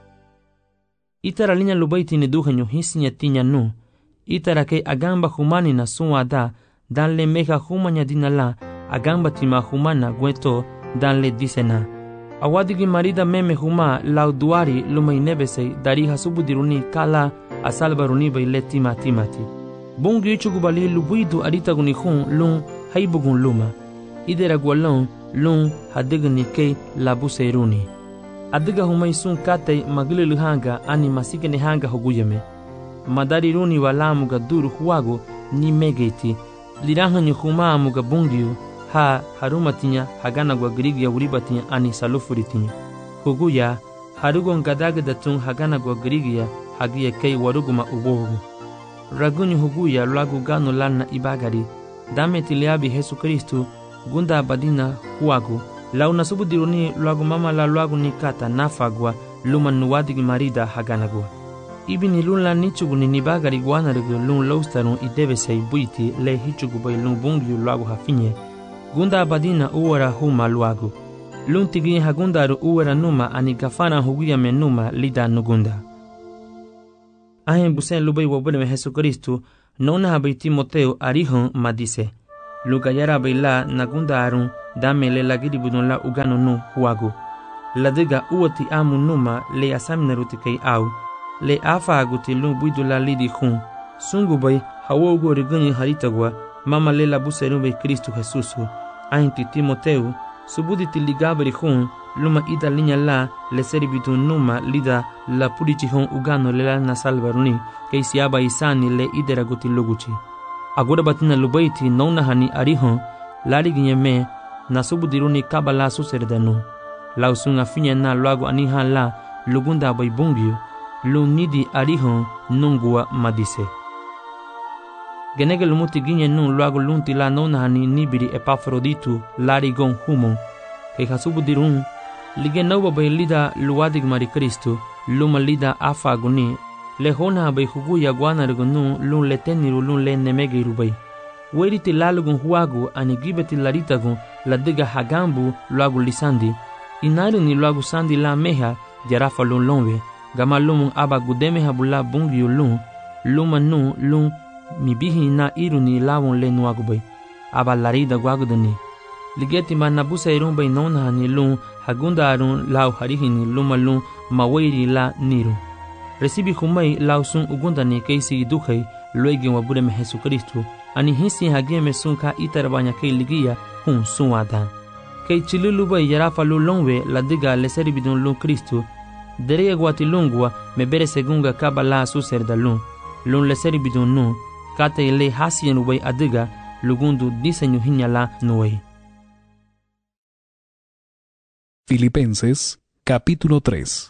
itara linya lubaiti ni duhenyo hisinya tinya nu itara kei agamba humani na sunwa da danle meha humanya dinala agamba tima humana gweto danle disena awadigi marida meme huma lau duari lumai nebesei dari hasubudiruni kala asalbaruni bai le tima timati bungu ichugubali lubuidu aritaguni hun lun haibugun luma idera gwalon lun hadigni kei labuseiruni adiga humai sun katei magilu hanga ani masikene hanga hoguyeme madari runi walamu ga duru huago ni megeti lirahanyu huma muga bungiu ha harumatinya hagana gwa grigia uribatinya ani salufuritinya huguya harugon gadagada tun hagana gwa grigia hagia kei waruguma ubogu ragunyu huguya lagu gano lana ibagari dame tiliabi Jesu Kristo gunda badina huago launa subudiruni lagu mama la lagu nikata nafagwa luman nuwadigi marida haganagwa ibini lun la nichugu ni nibagari guanarigu lun loustarun idebesei buiti le hichugu bai lun bungiu lagu hafinye gunda badina uwara huma luagu lun tigi hagundaru uwara numa ani gafana huguya menuma lida nugunda ahen busen lubai wabudeme Jesu Kristo nona habai Timoteo arihon madise lugayara baila nagunda arun dame le lagidi budon la ugano nu huago. Ladiga uoti amu numa le asaminaruti kei au, le afa aguti lung buidu la lidi hun. Sungu bay hawogo rigani haritagwa, mama le la buserumbe Kristo Jesusu. Ainti Timoteu, subuditi ligabri hun, luma ida linya la le serbitu numa lida la pudici hon ugano le la nasalvaruni kei siaba isani le idera guti luguci. Agora batina lubaiti nona hani arihon lari ginyeme na subudiruni kabala suserdanu. Lausunga finya na luago aniha la lugunda bai bungio lu nidi arihon nungua madise. Genege lumuti ginye nun luago lunti la nona hani nibiri Epafroditu lari gon humon kei hasubudirun lige nauba bai lida luadig mari Kristo luma lida afa guni le hona bai huguya guana rigonu lun le teniru lun le nemege rubai weriti lalugun huagu ani gibeti laritagun la diga hagambu luagu lisandi inari ni luagu sandi la meha jarafa lun lonwe gama lumun aba gudeme habula bungiyo lun luma nu lun mibihi na iruni lawon le nuagu bai aba larida guagudani ligeti ma nabusa irun bai nona ni lun hagunda arun lau harihini luma lun mawairi la niru. Recibi humai lau sun ugunda ni keisi duhei luegi wabure Jesu Kristo ani hisi hageme sun ka itarabanya kei ligia hun sun adan. Kei chilulu bai yarafa lu longwe la diga le seribidun lun Kristo derege guati lungua me bere segunga kaba la suser da lun lun le seribidun nu kate le hasien ubai adiga lugundu diseño hinya la nuei. Filipenses, capítulo tres.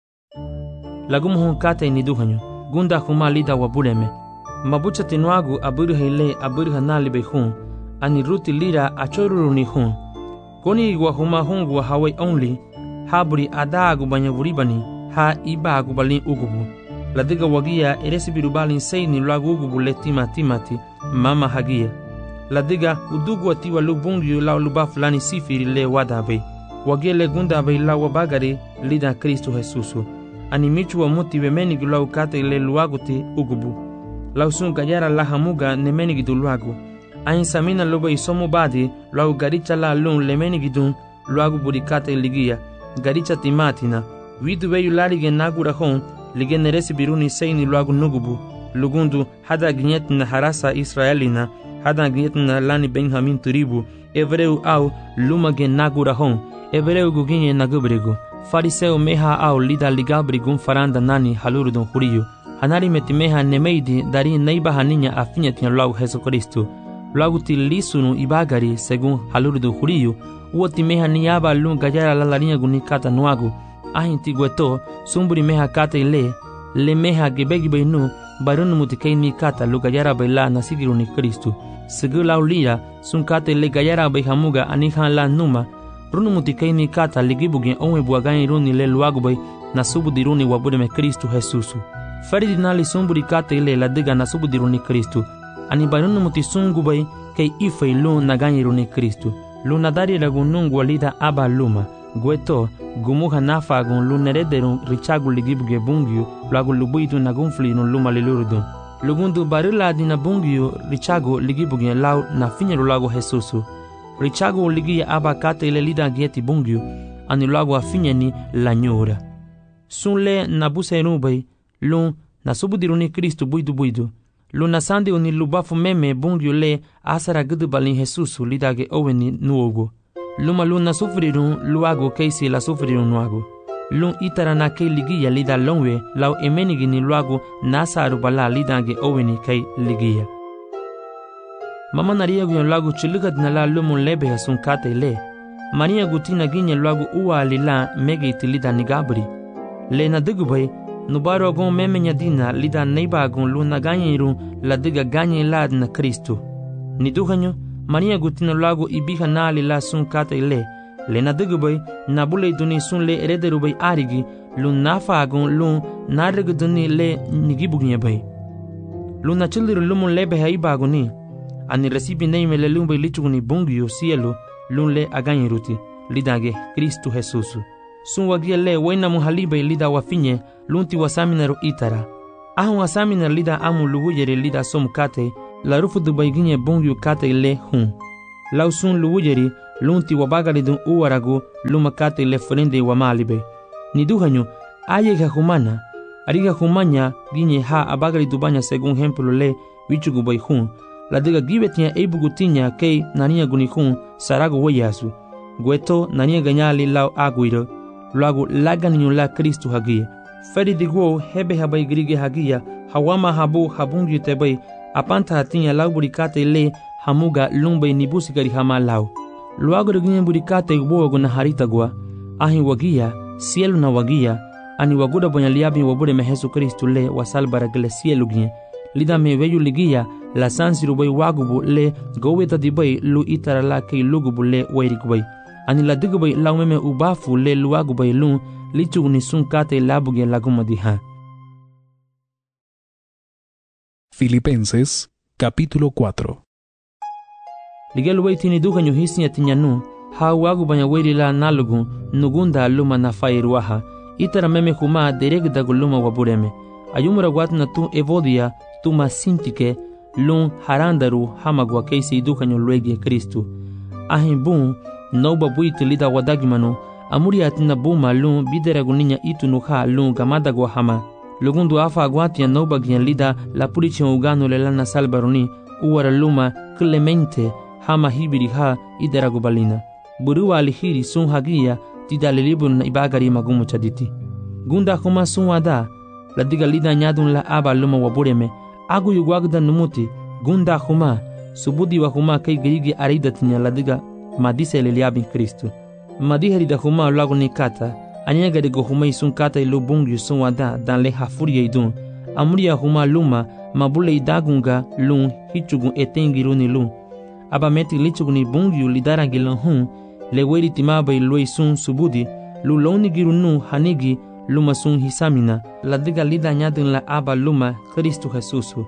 Lagumuhun kate ni duhanyo, gunda huma lida wabureme. Mabucha tinuagu aburha ile aburha nalibe hun, ani ruti lira achoruru ni hun. Koni igwa huma hungu wa hawai only, haburi adagu banyaburibani, ha iba agubalin ugubu. Ladiga wagia eresibirubalin seini lagu ugubu le tima timati, mama hagia. Ladiga udugu watiwa lubungiyo lau luba fulani sifiri le wadabe. Wagele gunda bai lawa bagari lida Kristo Jesusu. Ani michu wa muti wemenigi lau kate le luaguti ugubu. Lau sun gayara la hamuga nemenigi du luagu. Ain samina loba isomu badi lau garicha la lun lemenigi dun luagu burikate ligia. Garicha timatina. Widu weyu larige nagura hon lige neresi biruni seini luagu nugubu. Lugundu hada gnyetna harasa Israelina. Hada gnyetna lani Benjamin turibu. Evreu au lumage nagura hon. Evreu guginye nagubrigu. Fariseo meha au lida ligabrigun faranda nani halurudun huriyu. Hanari metimeha nemeidi dari neiba haninya afinya tina luagu Jesu Kristo. Luagu ti lisunu ibagari segun halurudun huriyu. Uoti meha niyaba lun gajara lalarinya gunikata nuagu. Ahin tigueto sumburi meha kata ile. Le meha gebegi beinu barunu mutikei ni kata lu gajara baila nasigiru ni Kristo. Segu lau lira sun kata ile gajara bai hamuga anihan la numa. Runu mutikei ni kata ligibugin onwe buagani runi le luagu bai nasubudiruni wabudeme Kristo Jesusu. Feridi nali sumburi kata ile la diga nasubudiruni Kristo. Ani barunu mutisungu bai kei ifei lu nagani runi Kristo. Lu nadari lagunungu walida aba luma. Gueto gumuha nafa gun lu nerederun richagu ligibuge bungiu luagu lubuidu nagunflinu luma lilurudun. Lugundu barila dina bungiu richagu ligibuge lau na finyeru luagu Jesusu. Richagu ligia aba kata ile lida gieti bungiu ani luagu afinyeni la nyura. Sun le nabuse nubai lu nasubudiruni Kristo buidu buidu. Lu nasandi uni lubafu meme bungiu le asara gudubalin Jesusu lidage oweni nuogu. Luma luna sufrirun luago keisi la sufrirun nuago. Lun itara na kei ligia lida longwe lau emenigi ni luago nasa arubala lidange oweni kei ligia. Mama naria guyon luago chiligat na la lumun lebe hasun kate le. Maria gutina ginye luago uwa lila mege iti lida nigabri. Le na digubay nubaro agon memenya dina lida neiba agon luna ganyirun la diga ganye lad na Kristo. Niduhanyo Maria gutina luagu ibiha nali la sun kata ile. Le na digubay nabule duni sun le erederubay arigi lun nafa agun lun narigi duni le nigibugnye bay. Lun na childiru lumun lebe haiba aguni. Ani recibi neime le lumbay lichuguni bungiyo cielo lun le aganyiruti lidage Kristo Jesusu. Sun wagia le wena muhalibay lida wafinye lunti wasaminaru itara. Ahun wasaminar lida amu luwuyere lida som kate la rufu du bayginye bongyu kate le hun. Lau sun luwujeri lunti wabagari dun uwaragu luma kate le frende wa malibe. Ni duhanyo, aye ka humana, ariga humanya ginye ha abagari dubanya según ejemplo le wichugu bay hun, la diga gibetia ebugutinya kei nania guni hun sarago weyasu, gueto nania ganyali lau aguiro, luagu laga ninyo la Kristu hagia. Feri digwo hebe habay grige hagia, hawama habu habungi tebay, apanta hatinya lau burikate le hamuga lumbay nibusigari hama lau. Luagu ginye burikate ubogo na harita gua, ahi wagia, cielo na wagia, ani waguda bonya liabi wabure me Jesu Kristu le wasalbara gele cielo ginye. Lida me veyu ligia, la sansiru bay wagubu le goweta di bay lu itara la kei lugubu le wairikubay. Ani la digubay lau meme ubafu le luagubay lun, lichu ni sun kate labuge laguma diha. Filipenses, capítulo cuatro. Ligelu bay tini duha nyo hisinya tinyanu, ha wagubanya wairi la nalugu, nugunda luma na fairuaha, itara meme kuma deregdagu luma wabureme. Ayumura watna tu evodia, tu masintike, lun harandaru hamagwa keisi duha nyo luegie Kristu. Ahin bun, noba buiti lida wadagimano, amuri atina buma lun bideraguninha itu nuha lun gamadagwa hama. Lugundu afa aguatia noba gian lida la purichi ugano le lana salbaroni, uwara luma clemente hama hibiri ha ideragubalina. Burua alihiri sun hagia tida lelibun na ibagari magumu chaditi. Gunda kuma sun wada, la diga lida nyadun la aba luma wabureme, agu yugwagda numuti, gunda huma, subudi wa huma kei geigi aridatinya la diga madise leliabin Kristu. Madiheri da huma lagu ni kata, anyega de go huma isun kata ilu bungu sun wada dan le hafuria idun, amuria huma luma mabule idagunga lun hichugun etengiruni lun. Aba meti lichuguni bungu lidarangilun hun, le weri timaba ilue sun subudi, lu loni girunu hanigi luma sun hisamina, la diga lida nyadun la aba luma Kristu Jesusu.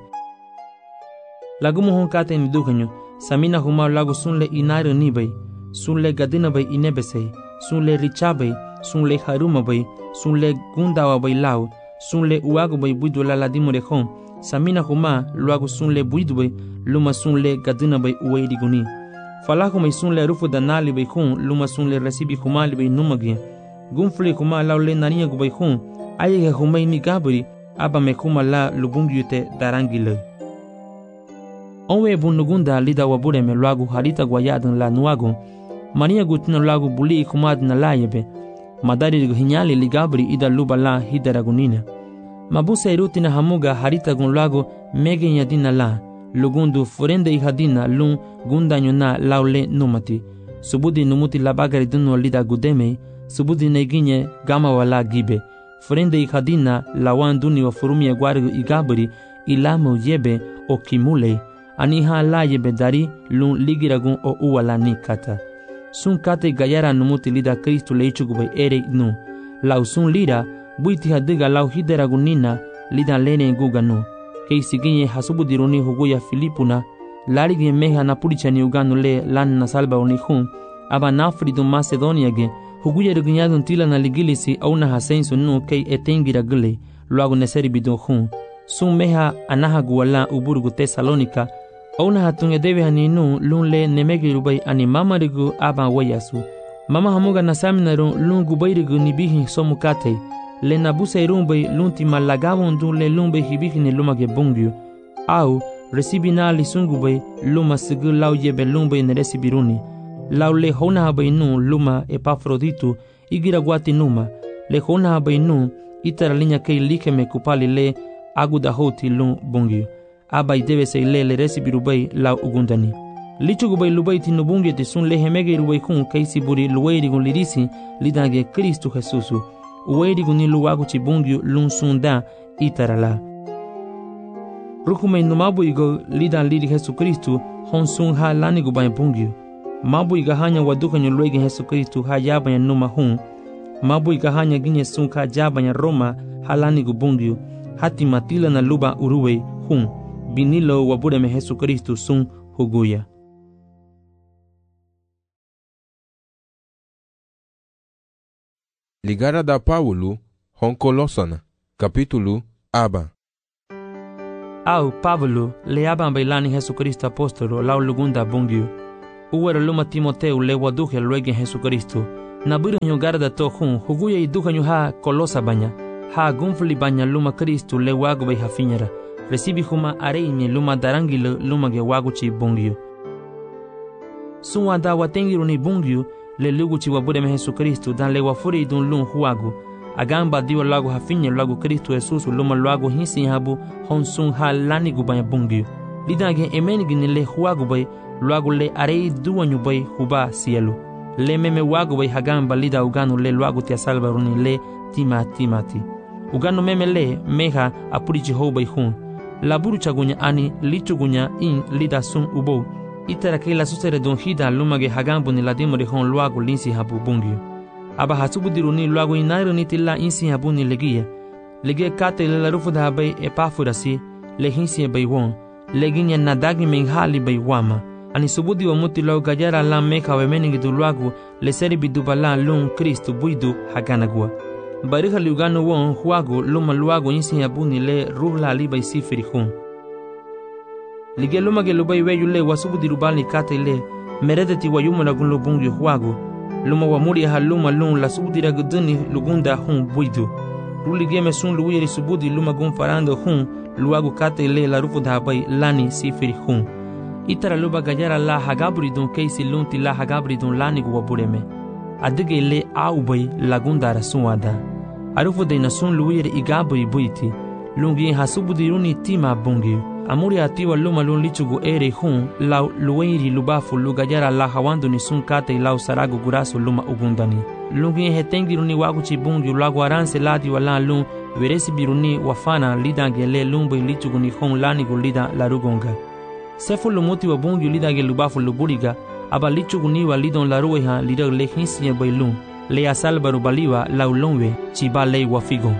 Lagumu hun kata ni dukanyo, samina huma lagu sun le inari nibay, sun le gadina bay inebesay, sun le richabay, sun le haruma bay, sun le gundawa bay lau, sun le uago bay buidu la ladimo de hon, samina huma luagu sun le buidu bay, luma sun le gadina bay uweiri guni. Falaku may sun le rufu danali bay hon, luma sun le resibi humali bay numagye. Gunfli huma lau le nariya gu bay hon, ayege humay ni gabri, aba me huma la lubungyute darangile. Onwe bunugunda lida wabure me luagu harita guayadan la nuagu, Maria gutina lagu buli kumad na layebe, madari hinyali ligabri ida luba la hidaragunina. Mabusa irutina hamuga harita gun lagu mege yadina la, lugundu forende ihadina lun gundanyo na laule numati. Subudi numuti labagari dunu lida gudeme, subudi neginye gama wala gibe. Forende ihadina lawan duni wa furumia guarigu igabri ilamu yebe o kimule, aniha la yebe dari lun ligiragun o uwala nikata. Sun kate gayara numuti lida Kristu leichugubay ere nu. Lau sun lira, buiti hadiga lau hideragunina lida lene guganu. Kei siginye hasubudiruni huguya Filipuna, larigi meha na purichani uganu le lan na salba unihun, aba nafridu Macedonia ge, huguya regunyadun tila na ligilisi au na hasensu nu kei etengira gule, luagu neseri bidun hun. Sun meha anaha guwala uburugu Tesalonika, Ona hatunge debe haninu lun le nemegi rubai ani mama rigu aba wayasu. Mama hamuga nasamina run lun gubai rigu nibihi somu kate. Le nabusa irumbai lun ti malagavon dun le lun be hibihi ni lumage bungyu. Au resibi na li sungubai luma sigu lau yebe lun be ne resibiruni. Lau le hona habai nu luma Epafroditu igira guati numa. Le hona habai nu itara linya kei like me kupali le aguda hoti lun bungyu. Aba idebe se le le resibi rubai lau ugundani. Lichu gubai lubai tinu bungi te sun le hemege rubai kun kaisi buri luwairi gun lirisi lidange Kristu Jesusu. Uwairi gun ni luwagu chi bungi lun sunda itarala. Rukume numabu igo lidan liri Jesu Kristu hon sun ha lani gubai bungi. Mabu iga hanya waduka nyo luege Jesu Kristu ha yabanya numa hun. Mabu iga hanya ginye sun ka jabanya Roma ha lani gubungi. Hati matila na luba uruwe hun. Binilo wabudeme Jesu Kristu sun huguya. Ligara da Paulo hon Colosana, capítulo aba. Au Paulo le aban bailani Jesu Kristu apostolo lau lugunda bungiu. uwera luma Timoteu le waduhe luege Jesucristo. Na buru nyo garda to hun huguya iduha nyo ha kolosa banya. Ha gunfli banya luma Cristo le wagu bay hafinyara. Recibi huma areimi luma darangilo luma ge wagu chi bungyo. Sunwa da watengiru ni bungyo le lugu chi wabure me Jesucristo dan le wafuri idun lun huagu. Agamba diwa lagu hafinya lagu Cristo Jesus luma lagu hinsi habu hon sun ha lani gubanya bungyo. Lidage emeni gini le huagu bay lagu le arei duwanyu bay huba sielu. Le meme wagu bay hagamba lida uganu le lagu tia salva runi le tima timati. Uganu meme le meha apurichi ho bay hun. Laburu chagunya ani lichugunya in lida sun ubo. Itara ke la susere don hida lumage hagambu ni ladimo de hon lagu linsi habu bungyo. Aba hasubu diruni lagu inairu ni tila insi habu ni legia. Legia kate le la rufu da bay epafurasi le hinsi bay won. Leginya nadagi menghali bay wama. Ani subudi wa muti lau gajara la meka wemeningi du lagu le seri bidubala lun Kristu buidu haganagua. Bariha liugano won huagu luma luagu insi yabuni le ruhla liba isifiri hun. Lige luma ge lubai weyu le wasubudi rubali kate le meredeti wa yuma lagun lubungi huagu. Luma wa muri ha luma lun la subudi raguduni lugunda hun buidu. Rulige me sun luwiri subudi luma gun farando hun luagu kate le la rufu dhabai lani sifiri hun. Itara luba gajara la hagabri dun keisi lunti la hagabri dun lani guwa bureme. Adige le aubay lagunda rasuada. Arufu de nasun luwiri igabri buiti. Lungi hasubudi runi tima bungi. Amuri atiwa luma lun lichugu ere hun la luwiri lubafu lugajara la hawandu ni sun kate lau saragu gurasu luma ugundani. Lungi hetengi runi waguchi bungi lagu aranse ladi wala lun veresi biruni wafana lidange le lumba lichugu ni hun lani gulida la rugonga. Sefu lumuti wa bungi lidange lubafu luburiga aba lichugu ni wa lidon la rueha lidag le hinsiye bailun le asalbaru baliwa la ulonwe chiba le wafigon.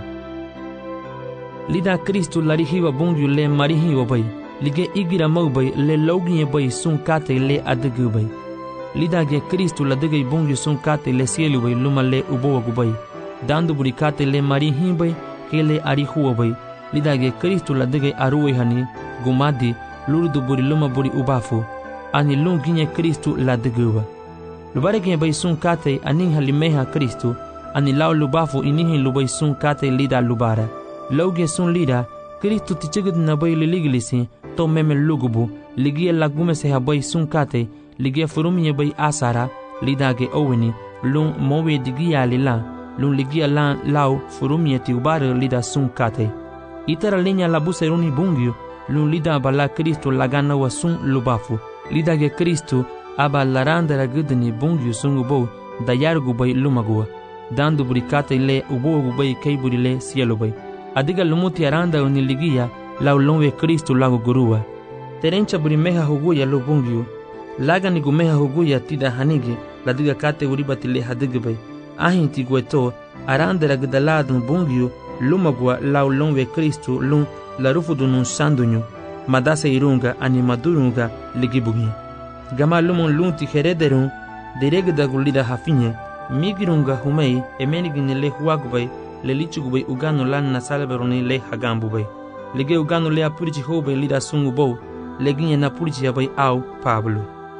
Lida Kristu larihiwa bungi le marihiwa bay lige igira maubay le loginye bay sun kate le adegu bay. Lida ge Kristu la degay bungi sun kate le sielu bay luma le ubowa gubay. Dandu buri kate le marihin bay ke le arihuwa bay. Lida ge Kristu la degay aruwe hani gumadi lurdu buri luma buri ubafu. Ani lunginye Kristu la deguwa. Lubare ge bay sun kate aning halimeha Kristu. Ani lau lubafu inihin lubay sun kate lida lubara. Lauge sun lida Kristu tichigid na bay liligilisi to meme lugubu ligie lagume se habay sun kate ligie furumye bay asara lidage oweni lun mowe digia lila lun ligia lan lau furumye ti ubare lida sun kate. Itara linya labuse runi bungyu lun lida bala Kristu lagana wa sun lubafu lidage Kristu aba larandara gudni bungyu sun ubo dayargu bay lumagua dandu burikate le ubo gubay kayburi le sielo bay. Adiga lumuti aranda uniligia la ulonwe Kristu lagu gurua. Terencha burimeha huguya lubungyu. Laga ni gumeha huguya tida hanigi la diga kate uribati le hadigibay. Ahin tigueto aranda ragdaladun bungyu lumagua la ulonwe Kristu lun la rufudu nun sandunyu. Madase irunga animadurunga ligibugi. Gama lumun lunti herederun diregda gulida hafinye. Migirunga humei emenigini le huagubay le lichugubay ugano lan na salberoni le hagambubay. Lege ugano le apurichi hobay lida sungubo, leginye na purichi yabay au Pablo.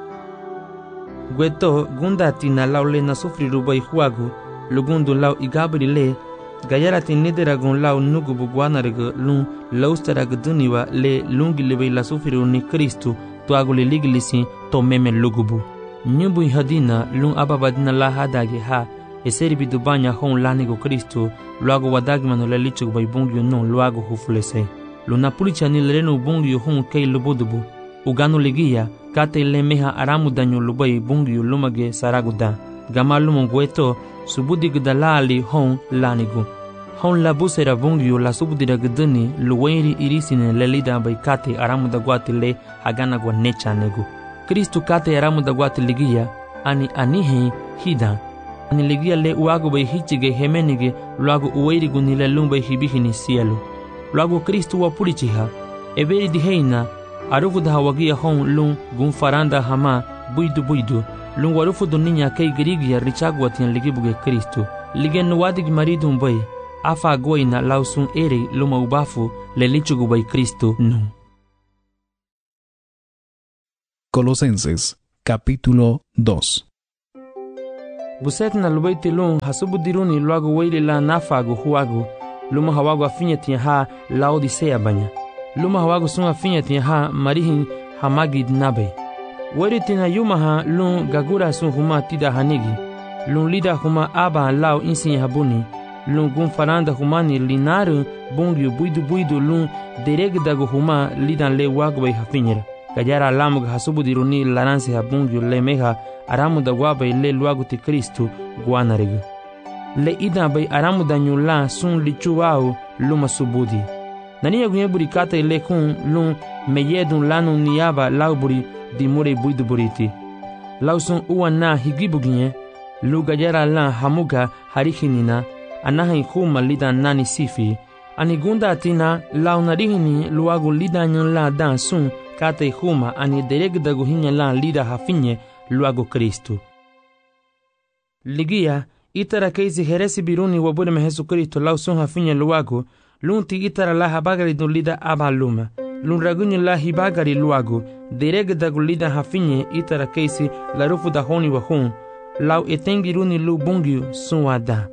Gueto gundati na lau le na sufrirubay huagu, lugundu lau igabri le, gayarati nideragun lau nugubu guanarega lun laustaragduniwa le lungilibay la sufriruni Kristu tuagu le ligilisi to meme lugubu. Nyubu hadina lun ababadina la hadagi ha, eseri bidubanya hon lanigo Kristu luago wadagmano le lichug bay bungyo non luago hufulese. Luna pulicha ni lereno bungyo hon kei lubudubu. Ugano ligia kate le meha aramu danyo lubay bungyo lumage saraguda. Gama lumon gueto subudi gdalali hon lanigo. Hon la busera bungyo la subudi ragdani luwairi irisine le lida bay kate aramu da guati le hagana gwa necha nego. Kristu kate aramu da guati ligia ani anihe hida. Niligia le uago bay hichige hemenige luago uweirigu nile lumba hibihini sielu. Luago Kristu wa purichiha. Eberi diheina arufu da hawagia hon lun gunfaranda hama buidu buidu. Lun warufu duninya kei girigia richagwa tian ligibuge Kristu. Ligen nuwadig maridun bay. Afa goina lausun ere luma ubafu le lichugu bay Kristu nu. Colosenses Capítulo dos. Buset na lubai tilung hasubu diruni luagu weili la nafagu huagu luma hawagu afinya tia ha Laodicea banya luma hawagu sun afinya tia ha marihin hamagid nabe weri tina yuma ha lun gagura sun huma tida hanigi lun lida huma aba lao insin habuni lun gun faranda humani linaru bungiu buidu buidu lun deregdagu huma lidan le wagway hafinyera gajara lamug hasubu diruni laranse habungiu le meha aramu da wabay le luagu ti Kristu guanarigu le ida bay aramu da nyula sun lichuau luma subudi nani yagunye buri kata ile kun lun meyedun lanu niyaba lauburi di mure buidu buriti lausun uwana higibuginye lu gajara la hamuga harihinina anahin kuma lida nani sifi ani gunda atina lau narihini luagu lida nyon la dan sun kata huma ani deregdagu hinya la lida hafinye luagu Kristu ligia itara keisi heresi biruni wabure me Jesu Kristo lau sun hafinye luagu lunti itara la habagari dun lida aba luma lun ragunye la hibagari luagu deregdagu lida hafinye itara keisi la rufu da honi wa hun lau etengiruni lu bungiu sun wada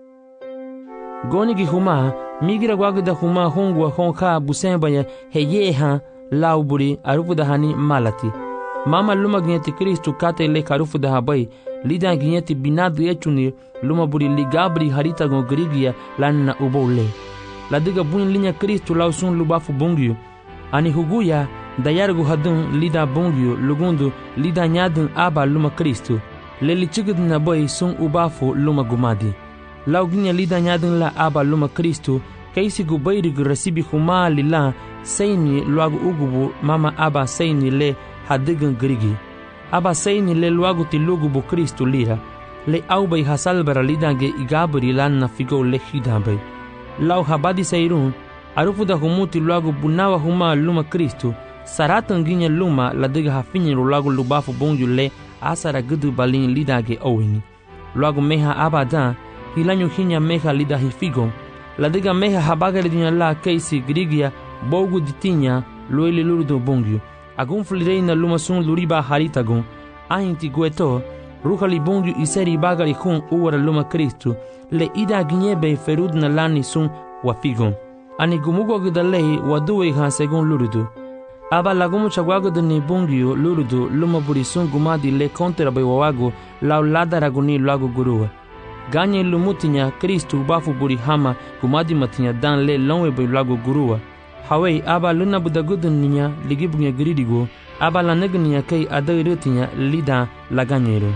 gonigi huma migira gwagda huma hongwa honka busembanya heyeha lauburi arufu da hani malati mama luma ginyeti Kristu kate le karufu da habai lida ginyeti binadu echuni luma buri ligabri harita gon grigia lanna ubole ladiga buin linya Kristu lausun lubafu bungiu ani huguya dayargu hadun lida bungiu lugundu lida nyadun aba luma Kristu leli chigudna boy sun ubafu luma gumadi lauginya lida nyadun la aba luma Kristu kaisi gubayrigu rasibi huma lila seini luagu ugubu mama aba seini le hadigan grigi aba seini le luagu ti lugubu Kristu lira le aubay hasalbara lidange igabri lanna figo le hidambay lau habadi seirun arufu da humuti luagu bunawa huma luma Kristu saratan ginya luma ladiga hafinyiru luagu lubafu bonju le asara gudu balin lidange owini luagu meha abada hilanyu hinya meha lida hifigo ladiga meha habagari dinya la keisi grigia bogu ditinya loile lurdo bongyu agun flireina luma sun luriba haritagun ahinti gueto ruhali bongyu iseri bagari hun uwara luma Kristu le ida ginyebe ferud na lani sun wafigon ani gumugo gidalei waduwe ha segun lurudu aba lagumu chagwago ni bongyu lurudu luma buri sun gumadi le kontra be wawago lau ladaraguni lagu guruwa ganye lumutinya Kristu bafu buri hama gumadi matinya dan le lonwe be lagu guruwa hawai aba luna budagudun ninya ligibunya giridigo aba lanegniya kai adairutinya lida laganyero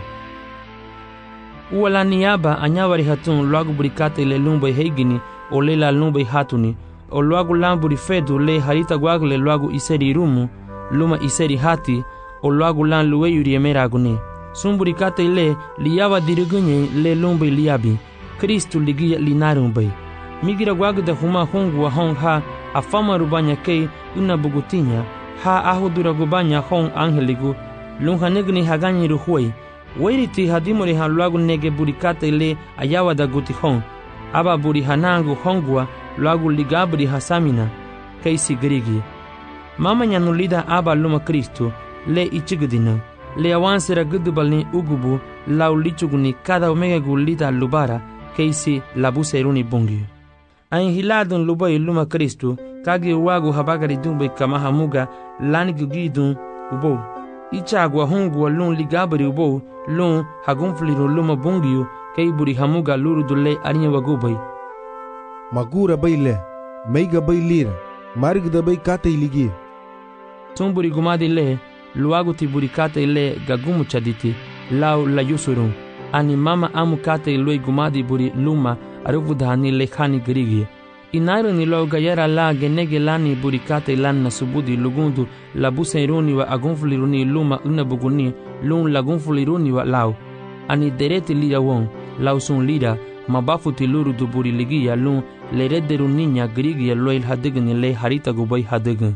uwala niyaba anyawari hatun lagu burikate le lumbe heigini o le la lumbe hatuni o lagu lamburi fedu le harita gwagle lagu iseri rumu luma iseri hati o lagu lan luwe yuriemera aguni sumburikate le liyawa dirigunye le lumbe liyabi Kristu ligia linarumbe migira gwagda huma hongu wa hong ha afama rubanya kei una bugutinya ha ahudura gubanya hong angeligu lunhanegni haganyi ruhuei wairiti hadimori haluagu nege burikate le ayawa da guti hong aba buri hanangu hongwa luagu ligabri hasamina kei sigrigi mama nyanulida aba luma Kristu le ichigdina le awansera gudubalni ugubu lau lichuguni kada omega gulida lubara keisi labuseruni bungi ain hiladun lubai luma Kristu kagi wagu habagari dumbe kama hamuga lani gugidun ubo ichagwa hungwa lun ligabri ubo lun hagunfliru luma bungiu kei buri hamuga luru dule arinya wagubai magura baile meiga bailira marigda bai kate iligi tumburi gumadi le luagu tiburi kate le gagumu chaditi lau la yusurun ani mama amu kate lui gumadi buri luma arufu dhani le khani grigi inairo ni lo gayara la genege lani buri kate lanna subudi lugundu la buseruni wa agunfuliruni luma una buguni lun lagunfuliruni wa lau ani dereti lida won lau sun lida mabafu tiluru du buri ligia lun le redderu niña grigi loil hadigni le harita gubai hadign.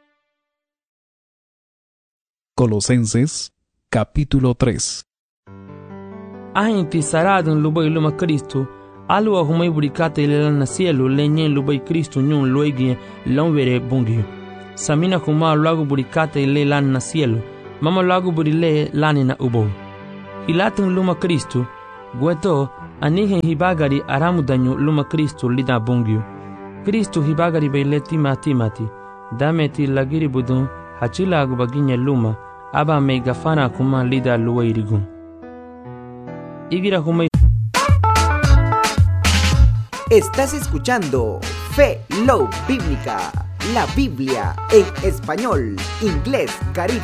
Colosenses capítulo tres. Ahinti saradun lubai luma Kristu alua humai burikate le lana cielo le nyen lubai Kristu nyun luegi lonvere bungi samina huma lagu burikate le lana cielo mama lagu burile lani na ubo. Hilatang luma Kristo, gueto anihe hibagari aramudanyo luma Kristo lida bongyo. Kristo hibagari baile timati mati, dameti lagiri budun hachila agubaginya luma, aba me gafana kuma lida luwairigun. Igira humay. Estás escuchando Fe Love Bíblica, la Biblia en español, inglés, caribe.